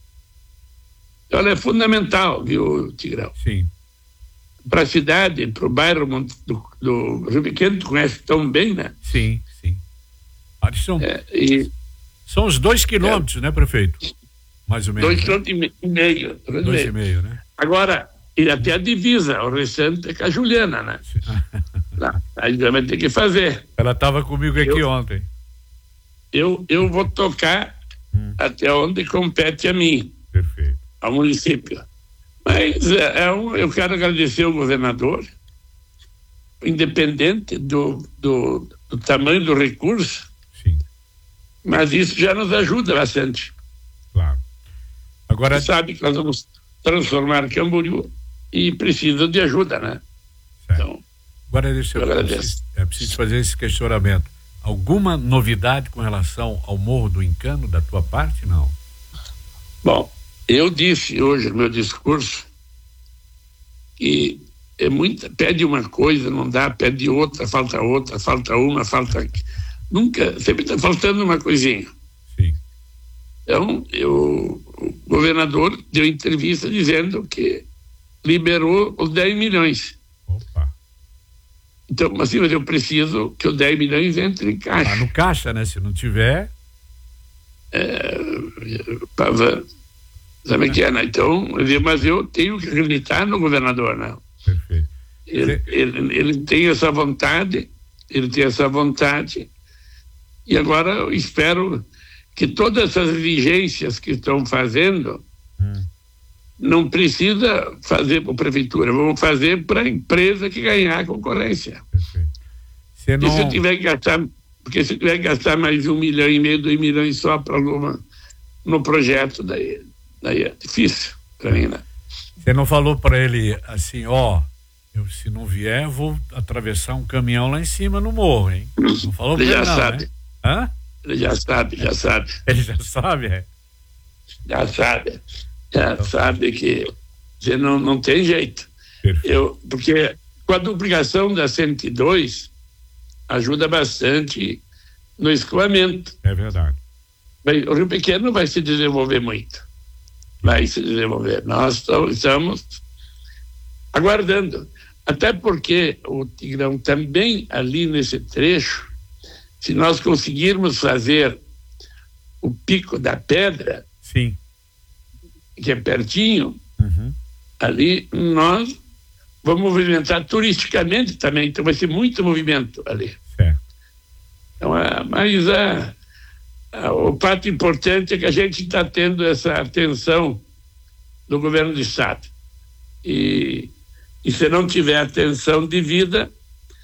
Speaker 18: Ela é fundamental, viu, Tigrão?
Speaker 7: Sim.
Speaker 18: Para a cidade, para o bairro do, do Rio Pequeno, tu conhece tão bem, né?
Speaker 7: Sim, sim. Ali são,
Speaker 18: é, e,
Speaker 7: são os dois quilômetros, é, né, prefeito? Mais ou menos.
Speaker 18: Dois
Speaker 7: né?
Speaker 18: quilômetros e meio.
Speaker 7: Dois, dois e meio, né?
Speaker 18: Agora, e até a divisa, o restante é com a Juliana, né? Lá, aí vai ter que fazer.
Speaker 7: Ela estava comigo aqui eu, ontem.
Speaker 18: Eu, eu vou tocar hum. até onde compete a mim.
Speaker 7: Perfeito.
Speaker 18: Ao município. Mas é, é um, eu quero agradecer ao governador, independente do, do, do tamanho do recurso.
Speaker 7: Sim.
Speaker 18: Mas isso já nos ajuda bastante.
Speaker 7: Claro. Agora
Speaker 18: você sabe que nós vamos transformar Camboriú e precisa de ajuda, né?
Speaker 7: Certo. Então, agora deixa eu, eu preciso, é preciso fazer esse questionamento. Alguma novidade com relação ao Morro do Encano da tua parte, não?
Speaker 18: Bom, eu disse hoje no meu discurso que é muita, pede uma coisa, não dá, pede outra, falta outra, falta uma, falta... Nunca, sempre está faltando uma coisinha.
Speaker 7: Sim.
Speaker 18: Então, eu, o governador deu entrevista dizendo que liberou os dez milhões.
Speaker 7: Opa.
Speaker 18: Então, assim, mas eu preciso que os dez milhões entrem em caixa.
Speaker 7: Tá no caixa, né? Se não tiver...
Speaker 18: É, Pavan, sabe o que é, né? Então, mas eu tenho que acreditar no governador, né?
Speaker 7: Perfeito.
Speaker 18: Ele, ele, ele tem essa vontade, ele tem essa vontade, e agora eu espero que todas essas exigências que estão fazendo hum. não precisa fazer para a prefeitura, vamos fazer para a empresa que ganhar a concorrência.
Speaker 7: Se não...
Speaker 18: E se eu tiver que gastar, porque se eu tiver que gastar mais de um milhão e meio, dois milhões só para alguma no projeto, daí, daí é difícil para mim, né?
Speaker 7: Você não falou para ele assim, ó, eu, se não vier, vou atravessar um caminhão lá em cima no morro, hein? Não falou pra
Speaker 18: ele,
Speaker 7: ele
Speaker 18: já
Speaker 7: não,
Speaker 18: sabe.
Speaker 7: Né? Hã?
Speaker 18: Ele já sabe, já sabe.
Speaker 7: Ele já sabe, é?
Speaker 18: Já sabe. Já então. sabe que você não, não tem jeito. Eu, porque com a duplicação da cento e dois ajuda bastante no escoamento.
Speaker 7: É verdade.
Speaker 18: O Rio Pequeno vai se desenvolver muito. Vai se desenvolver. Nós estamos aguardando. Até porque o Tigrão também ali nesse trecho, se nós conseguirmos fazer o Pico da Pedra,
Speaker 7: sim,
Speaker 18: que é pertinho,
Speaker 7: uhum.
Speaker 18: ali nós vamos movimentar turisticamente também, então vai ser muito movimento ali.
Speaker 7: Certo.
Speaker 18: Então, é, mas é, é, o fato importante é que a gente está tendo essa atenção do governo do estado. E, e se não tiver atenção devida,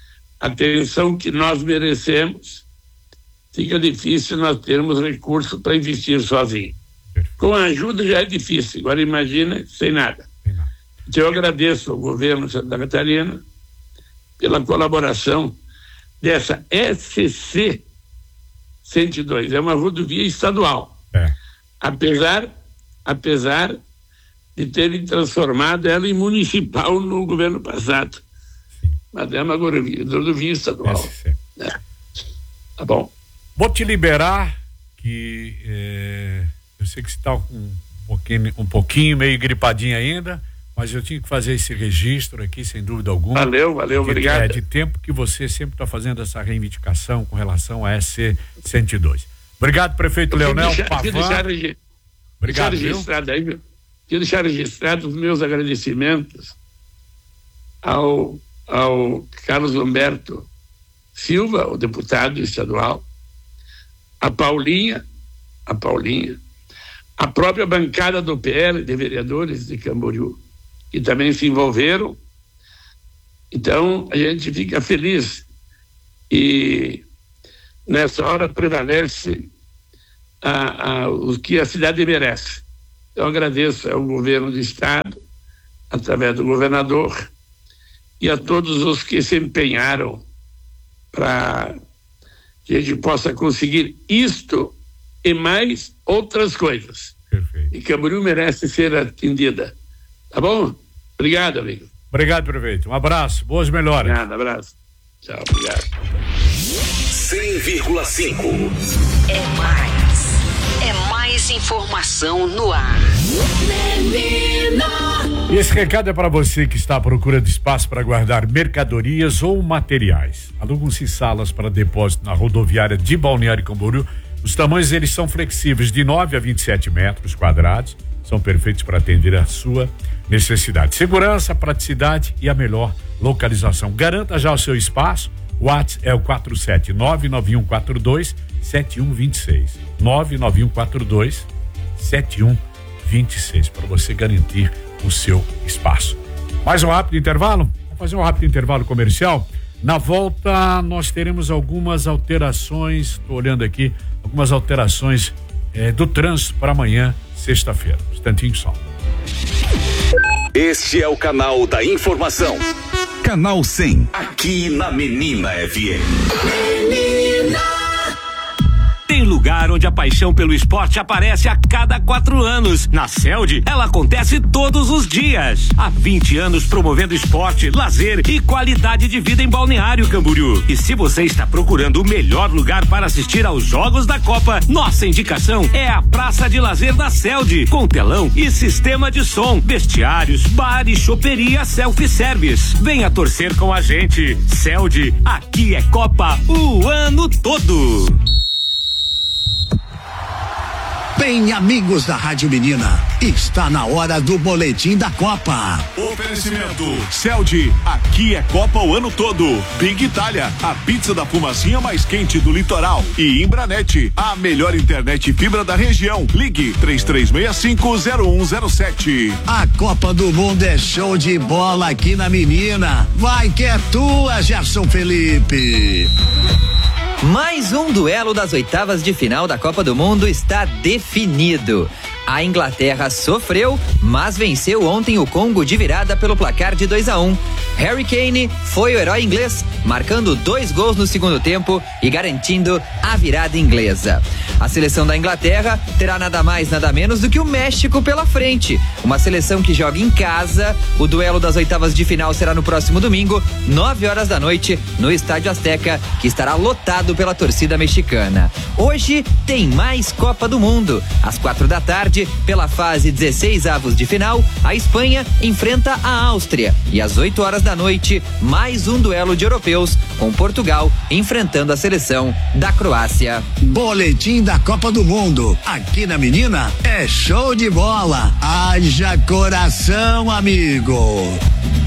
Speaker 18: atenção que nós merecemos, fica difícil nós termos recursos para investir sozinho. Com a ajuda já é difícil, agora imagina sem nada. Então eu agradeço ao governo de Santa Catarina pela colaboração dessa S C cento e dois, é uma rodovia estadual.
Speaker 7: É.
Speaker 18: Apesar, apesar de terem transformado ela em municipal no governo passado.
Speaker 7: Sim.
Speaker 18: Mas é uma rodovia, rodovia estadual. É. Tá bom.
Speaker 7: Vou te liberar, que é, eu sei que você está com pouquinho, um pouquinho meio gripadinho ainda, mas eu tinha que fazer esse registro aqui, sem dúvida alguma.
Speaker 18: Valeu, valeu, obrigado.
Speaker 7: É de tempo que você sempre está fazendo essa reivindicação com relação a S C cento e dois. Obrigado, prefeito
Speaker 18: Eu
Speaker 7: Leonel
Speaker 18: deixar,
Speaker 7: Pavan.
Speaker 18: deixar, regi-
Speaker 7: Obrigado,
Speaker 18: deixar registrado aí, viu? Quero deixar registrado os meus agradecimentos ao, ao Carlos Humberto Silva, o deputado estadual, a Paulinha, a Paulinha, a própria bancada do P L de vereadores de Camboriú, que também se envolveram. Então, a gente fica feliz e nessa hora prevalece a, a, o que a cidade merece. Então, agradeço ao governo do estado, através do governador, e a todos os que se empenharam para que a gente possa conseguir isto e mais outras coisas.
Speaker 7: Perfeito.
Speaker 18: E Camboriú merece ser atendida. Tá bom? Obrigado, amigo.
Speaker 7: Obrigado, prefeito. Um abraço, boas melhoras.
Speaker 18: Obrigado, abraço. Tchau, obrigado.
Speaker 4: cem vírgula cinco.
Speaker 6: É mais. É mais informação no ar.
Speaker 7: E esse recado é para você que está à procura de espaço para guardar mercadorias ou materiais. Alugam-se salas para depósito na rodoviária de Balneário Camboriú. Os tamanhos eles são flexíveis de nove a vinte e sete metros quadrados. São perfeitos para atender a sua necessidade. Segurança, praticidade e a melhor localização. Garanta já o seu espaço. O WhatsApp é o quatro sete nove nove um quatro dois sete um dois seis. nove nove um quatro dois sete um dois seis para você garantir o seu espaço. Mais um rápido intervalo? Vamos fazer um rápido intervalo comercial. Na volta nós teremos algumas alterações, estou olhando aqui, algumas alterações eh, do trânsito para amanhã, sexta-feira. Um instantinho só.
Speaker 4: Este é o canal da informação. Canal cem, aqui na Menina F M.
Speaker 3: Menina. Tem lugar onde a paixão pelo esporte aparece a cada quatro anos. Na Celd, ela acontece todos os dias. Há vinte anos promovendo esporte, lazer e qualidade de vida em Balneário Camboriú. E se você está procurando o melhor lugar para assistir aos Jogos da Copa, nossa indicação é a Praça de Lazer da Celd, com telão e sistema de som, vestiários, bar e choperia self-service. Venha torcer com a gente. Celd, aqui é Copa o ano todo.
Speaker 19: Bem, amigos da Rádio Menina, está na hora do boletim da Copa.
Speaker 20: Oferecimento Celd, aqui é Copa o ano todo. Big Itália, a pizza da fumacinha mais quente do litoral. E Imbranet, a melhor internet fibra da região. Ligue três três seis cinco zero um zero sete.
Speaker 19: A Copa do Mundo é show de bola aqui na Menina. Vai que é tua, Gerson Felipe.
Speaker 21: Mais um duelo das oitavas de final da Copa do Mundo está definido. A Inglaterra sofreu, mas venceu ontem o Congo de virada pelo placar de dois a um. Harry Kane foi o herói inglês, marcando dois gols no segundo tempo e garantindo a virada inglesa. A seleção da Inglaterra terá nada mais, nada menos do que o México pela frente. Uma seleção que joga em casa. O duelo das oitavas de final será no próximo domingo, nove horas da noite, no Estádio Azteca, que estará lotado pela torcida mexicana. Hoje tem mais Copa do Mundo. Às quatro da tarde, pela fase dezesseis avos de final, a Espanha enfrenta a Áustria. E às oito horas da noite, mais um duelo de europeus, com Portugal enfrentando a seleção da Croácia.
Speaker 19: Boletim da Copa do Mundo. Aqui na Menina é show de bola. Haja coração, amigo.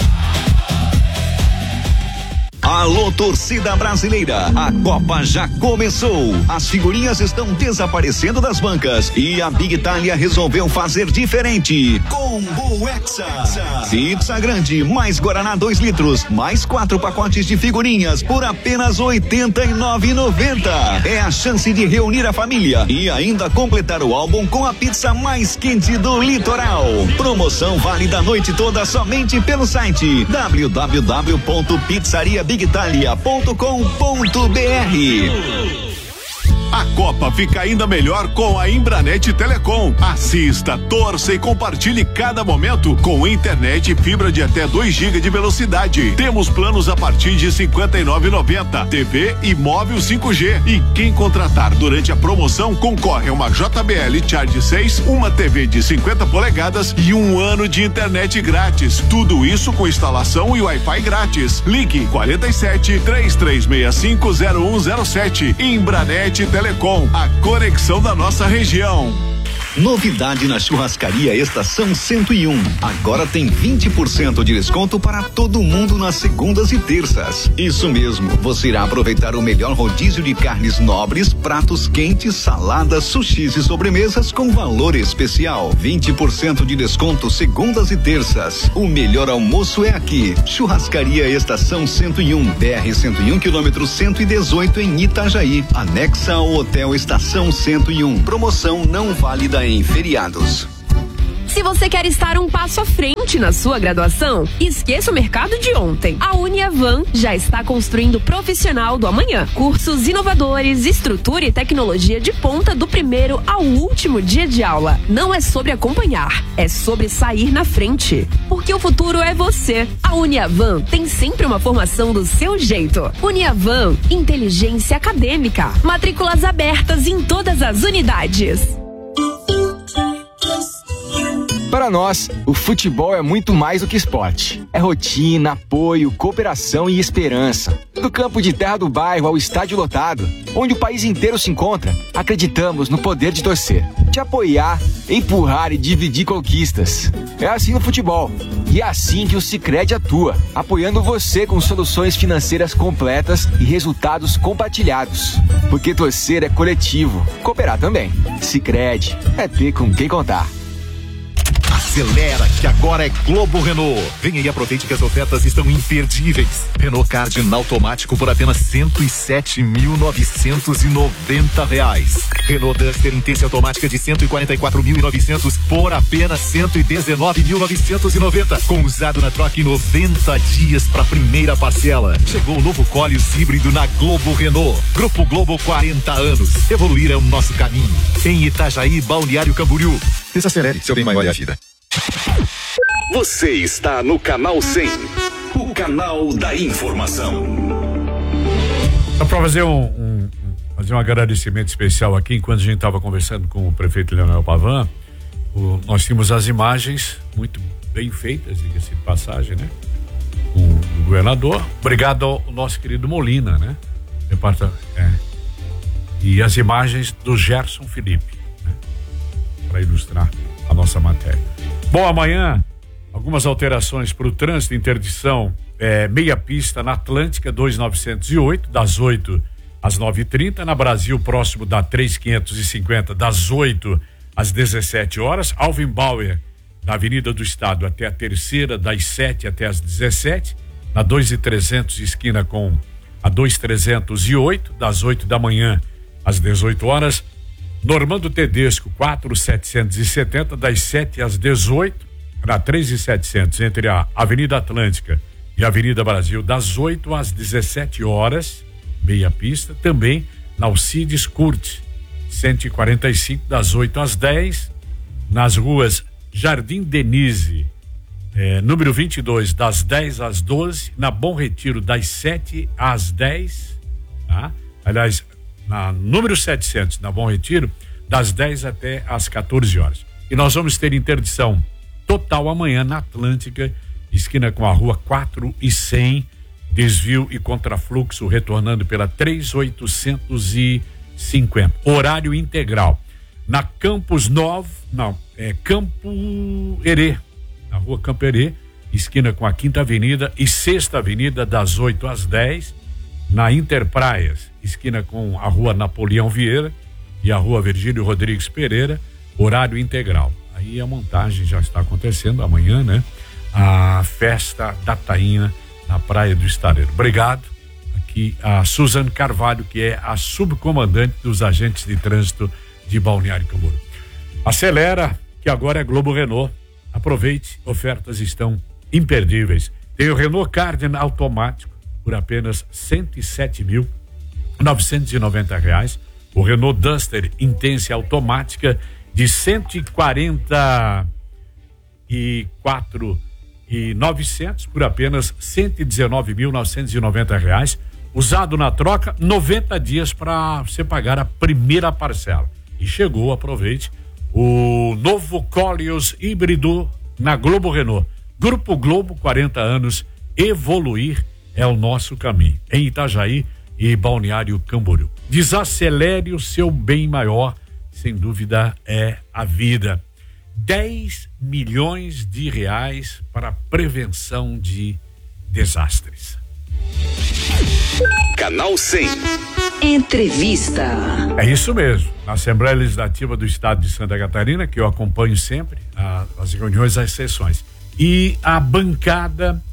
Speaker 4: Alô, torcida brasileira, a Copa já começou. As figurinhas estão desaparecendo das bancas e a Big Itália resolveu fazer diferente. Combo Hexa. Pizza grande, mais Guaraná dois litros, mais quatro pacotes de figurinhas por apenas oitenta e nove reais e noventa centavos. É a chance de reunir a família e ainda completar o álbum com a pizza mais quente do litoral. Promoção válida a noite toda somente pelo site w w w ponto pizzaria big italia ponto com ponto b r.
Speaker 20: A Copa fica ainda melhor com a Embranet Telecom. Assista, torça e compartilhe cada momento com internet e fibra de até dois gigas de velocidade. Temos planos a partir de cinquenta e nove reais e noventa centavos, T V e móvel cinco G. E quem contratar durante a promoção concorre a uma J B L Charge seis, uma T V de cinquenta polegadas e um ano de internet grátis. Tudo isso com instalação e Wi-Fi grátis. Ligue quarenta e sete, três três seis cinco, zero um zero sete. Embranet Telecom, a conexão da nossa região.
Speaker 4: Novidade na Churrascaria Estação cento e um. Agora tem vinte por cento de desconto para todo mundo nas segundas e terças. Isso mesmo, você irá aproveitar o melhor rodízio de carnes nobres, pratos quentes, saladas, sushis e sobremesas com valor especial. vinte por cento de desconto segundas e terças. O melhor almoço é aqui. Churrascaria Estação cento e um, B R cento e um, quilômetro cento e dezoito em Itajaí. Anexa ao Hotel Estação cento e um. Promoção não válida em feriados.
Speaker 2: Se você quer estar um passo à frente na sua graduação, esqueça o mercado de ontem. A Uniavan já está construindo o profissional do amanhã. Cursos inovadores, estrutura e tecnologia de ponta do primeiro ao último dia de aula. Não é sobre acompanhar, é sobre sair na frente. Porque o futuro é você. A Uniavan tem sempre uma formação do seu jeito. Uniavan, inteligência acadêmica. Matrículas abertas em todas as unidades.
Speaker 17: Para nós, o futebol é muito mais do que esporte. É rotina, apoio, cooperação e esperança. Do campo de terra do bairro ao estádio lotado, onde o país inteiro se encontra, acreditamos no poder de torcer, de apoiar, empurrar e dividir conquistas. É assim no futebol. E é assim que o Sicredi atua, apoiando você com soluções financeiras completas e resultados compartilhados. Porque torcer é coletivo, cooperar também. Sicredi, é ter com quem contar.
Speaker 22: Acelera que agora é Globo Renault. Venha e aproveite que as ofertas estão imperdíveis. Renault Cardinal automático por apenas cento e sete mil novecentos e noventa reais. Renault Duster Intense automática de cento e quarenta e quatro mil e novecentos por apenas cento e dezenove mil novecentos e noventa. Com usado na troca em noventa dias para primeira parcela. Chegou o novo Koleos híbrido na Globo Renault. Grupo Globo, quarenta anos. Evoluir é o nosso caminho. Em Itajaí, Balneário Camboriú. Desacelere, seu bem maior é a vida.
Speaker 4: Você está no Canal cem, o canal da informação.
Speaker 7: Só para fazer um, um, fazer um agradecimento especial aqui, enquanto a gente estava conversando com o prefeito Leonel Pavan, o, nós tínhamos as imagens muito bem feitas, diga-se de passagem, né? Com o governador. Obrigado ao nosso querido Molina, né? Departa, é, e as imagens do Gerson Felipe, né? Para ilustrar a nossa matéria. Bom, amanhã, algumas alterações para o trânsito, interdição, é, meia pista na Atlântica, dois mil novecentos e oito, das oito às nove e trinta, na Brasil, próximo da três mil quinhentos e cinquenta, das oito às dezessete horas, Alvin Bauer, da Avenida do Estado até a Terceira, das sete até as dezessete, na dois mil e trezentos, esquina com a dois mil trezentos e oito, das oito da manhã às dezoito horas, Normando Tedesco, quatro mil setecentos e setenta, das sete às dezoito, na três mil e setecentos, entre a Avenida Atlântica e a Avenida Brasil, das oito às dezessete horas, meia pista, também na Alcides Curti, cento e quarenta e cinco, das oito às dez, nas ruas Jardim Denise, eh, número vinte e dois, das dez às doze, na Bom Retiro, das sete às dez, tá? Aliás, na número setecentos, na Bom Retiro, das dez até às quatorze horas. E nós vamos ter interdição total amanhã na Atlântica, esquina com a rua quatro e cem, desvio e contrafluxo, retornando pela três mil oitocentos e cinquenta. Horário integral. Na Campos Novo, não, é Campo Herê, na rua Campo Herê, esquina com a Quinta Avenida e Sexta Avenida, das oito às dez. Na Interpraias, esquina com a rua Napoleão Vieira e a rua Virgílio Rodrigues Pereira, horário integral. Aí a montagem já está acontecendo amanhã, né? A festa da tainha na Praia do Estareiro. Obrigado. Aqui a Suzane Carvalho, que é a subcomandante dos agentes de trânsito de Balneário Camboriú. Acelera, que agora é Globo Renault. Aproveite, ofertas estão imperdíveis. Tem o Renault Cardinal automático por apenas cento e sete mil novecentos e noventa reais. o Renault Duster Intense automática de cento e quarenta e quatro mil e novecentos por apenas cento e dezenove mil novecentos e noventa reais, usado na troca, noventa dias para você pagar a primeira parcela. E chegou, aproveite, o novo Koleos híbrido na Globo Renault. Grupo Globo, quarenta anos, evoluir é o nosso caminho. Em Itajaí e Balneário Camboriú. Desacelere o seu bem maior, sem dúvida é a vida. dez milhões de reais para prevenção de desastres.
Speaker 4: Canal cem.
Speaker 6: Entrevista.
Speaker 7: É isso mesmo. Na Assembleia Legislativa do Estado de Santa Catarina, que eu acompanho sempre, a, as reuniões, as sessões. E a bancada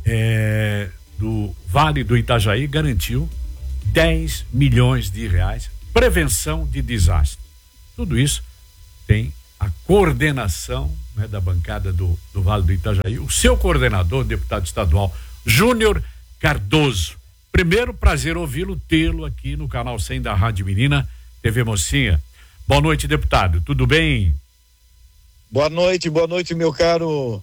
Speaker 7: é, do Vale do Itajaí garantiu dez milhões de reais, prevenção de desastre. Tudo isso tem a coordenação, né, da bancada do, do Vale do Itajaí, o seu coordenador, deputado estadual, Júnior Cardoso. Primeiro, prazer ouvi-lo, tê-lo aqui no Canal cem da Rádio Menina, T V Mocinha. Boa noite, deputado, tudo bem?
Speaker 1: Boa noite, boa noite, meu caro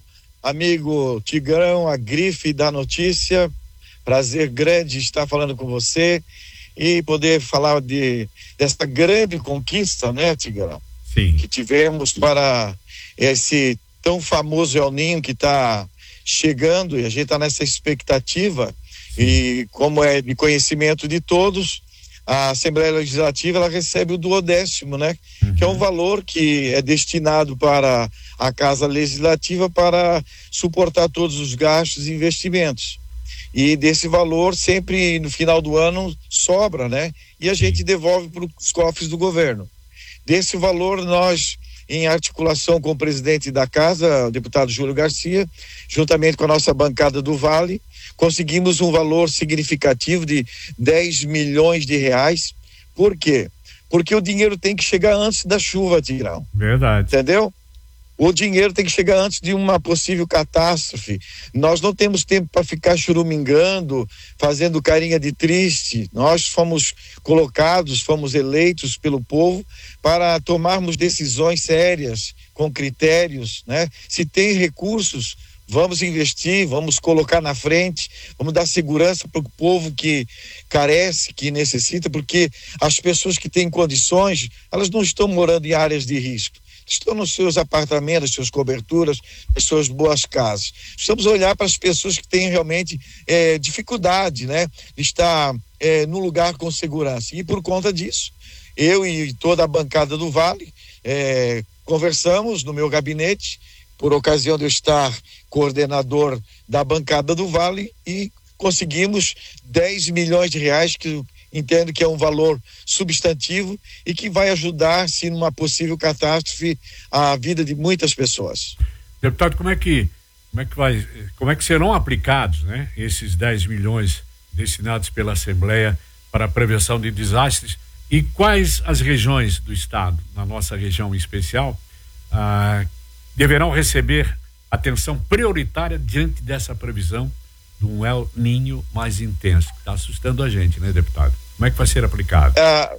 Speaker 1: amigo Tigrão, a grife da notícia. Prazer grande estar falando com você e poder falar de dessa grande conquista, né, Tigrão?
Speaker 7: Sim.
Speaker 1: Que tivemos para esse tão famoso El Ninho que está chegando, e a gente está nessa expectativa. Sim. E como é de conhecimento de todos, a Assembleia Legislativa ela recebe o duodécimo, né? Uhum. Que é um valor que é destinado para a Casa Legislativa para suportar todos os gastos e investimentos. E desse valor sempre no final do ano sobra, né? E a gente devolve para os cofres do governo. Desse valor nós, em articulação com o presidente da casa, o deputado Júlio Garcia, juntamente com a nossa bancada do Vale, conseguimos um valor significativo de dez milhões de reais. Por quê? Porque o dinheiro tem que chegar antes da chuva, Tigrão.
Speaker 7: Verdade.
Speaker 1: Entendeu? O dinheiro tem que chegar antes de uma possível catástrofe. Nós não temos tempo para ficar churumingando, fazendo carinha de triste. Nós fomos colocados, fomos eleitos pelo povo para tomarmos decisões sérias, com critérios, né? Se tem recursos, vamos investir, vamos colocar na frente, vamos dar segurança para o povo que carece, que necessita, porque as pessoas que têm condições, elas não estão morando em áreas de risco. Estão nos seus apartamentos, suas coberturas, as suas boas casas. Precisamos olhar para as pessoas que têm realmente é, dificuldade, né? De estar é, no lugar com segurança. E por conta disso, eu e toda a bancada do Vale é, conversamos no meu gabinete, por ocasião de eu estar coordenador da bancada do Vale, e conseguimos dez milhões de reais, que entendo que é um valor substantivo e que vai ajudar, se numa possível catástrofe, a vida de muitas pessoas.
Speaker 7: Deputado, como é que como é que vai, como é que serão aplicados, né, esses dez milhões destinados pela Assembleia para a prevenção de desastres, e quais as regiões do estado, na nossa região em especial, ah, deverão receber atenção prioritária diante dessa previsão de um El Ninho mais intenso, que está assustando a gente, né, deputado? Como é que vai ser aplicado?
Speaker 1: Ah,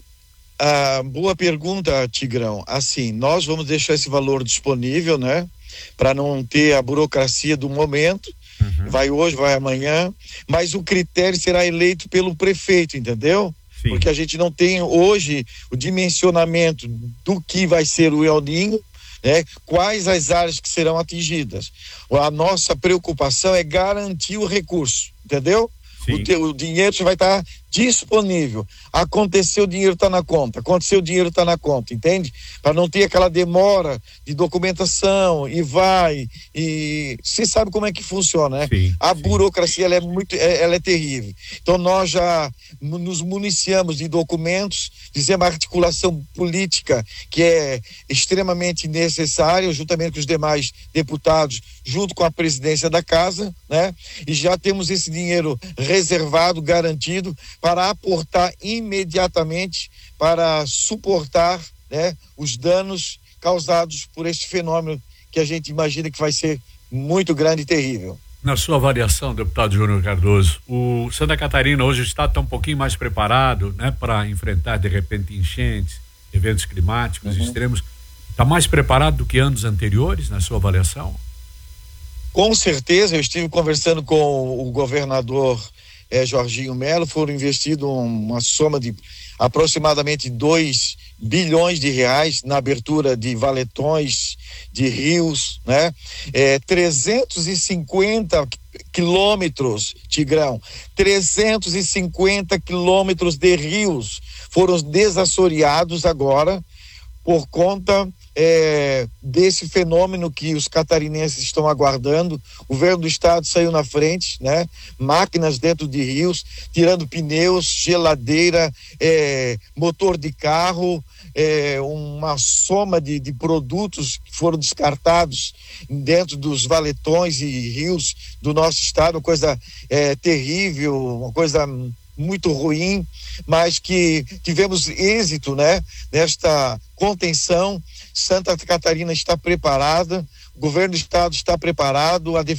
Speaker 1: ah, boa pergunta, Tigrão. Assim, nós vamos deixar esse valor disponível, né? Para não ter a burocracia do momento. Uhum. Vai hoje, vai amanhã, mas o critério será eleito pelo prefeito, entendeu? Sim. Porque a gente não tem hoje o dimensionamento do que vai ser o El Ninho, né? Quais as áreas que serão atingidas. A nossa preocupação é garantir o recurso, entendeu? O, te, o dinheiro vai estar disponível. Aconteceu, o dinheiro está na conta. Aconteceu, o dinheiro está na conta, entende? Para não ter aquela demora de documentação e vai e você sabe como é que funciona, né? Sim, a sim. burocracia ela é muito, ela é terrível. Então nós já nos municiamos de documentos, fizemos a articulação política que é extremamente necessária, juntamente com os demais deputados, junto com a presidência da casa, né? E já temos esse dinheiro reservado, garantido, para aportar imediatamente para suportar, né, os danos causados por este fenômeno que a gente imagina que vai ser muito grande e terrível.
Speaker 7: Na sua avaliação, deputado Júnior Cardoso, o Santa Catarina hoje está tão um pouquinho mais preparado, né, para enfrentar de repente enchentes, eventos climáticos uhum. extremos. Está mais preparado do que anos anteriores, na sua avaliação?
Speaker 1: Com certeza, eu estive conversando com o governador eh, Jorginho Melo, foram investidos uma soma de aproximadamente dois bilhões de reais na abertura de valetões, de rios, né? É, trezentos e cinquenta quilômetros, Tigrão, trezentos e cinquenta quilômetros de rios foram desassoreados agora por conta é, desse fenômeno que os catarinenses estão aguardando. O governo do estado saiu na frente, né? Máquinas dentro de rios, tirando pneus, geladeira, é, motor de carro, é, uma soma de, de produtos que foram descartados dentro dos valetões e rios do nosso estado, uma coisa é, terrível, uma coisa muito ruim, mas que tivemos êxito, né, nesta contenção. Santa Catarina está preparada, o governo do estado está preparado, a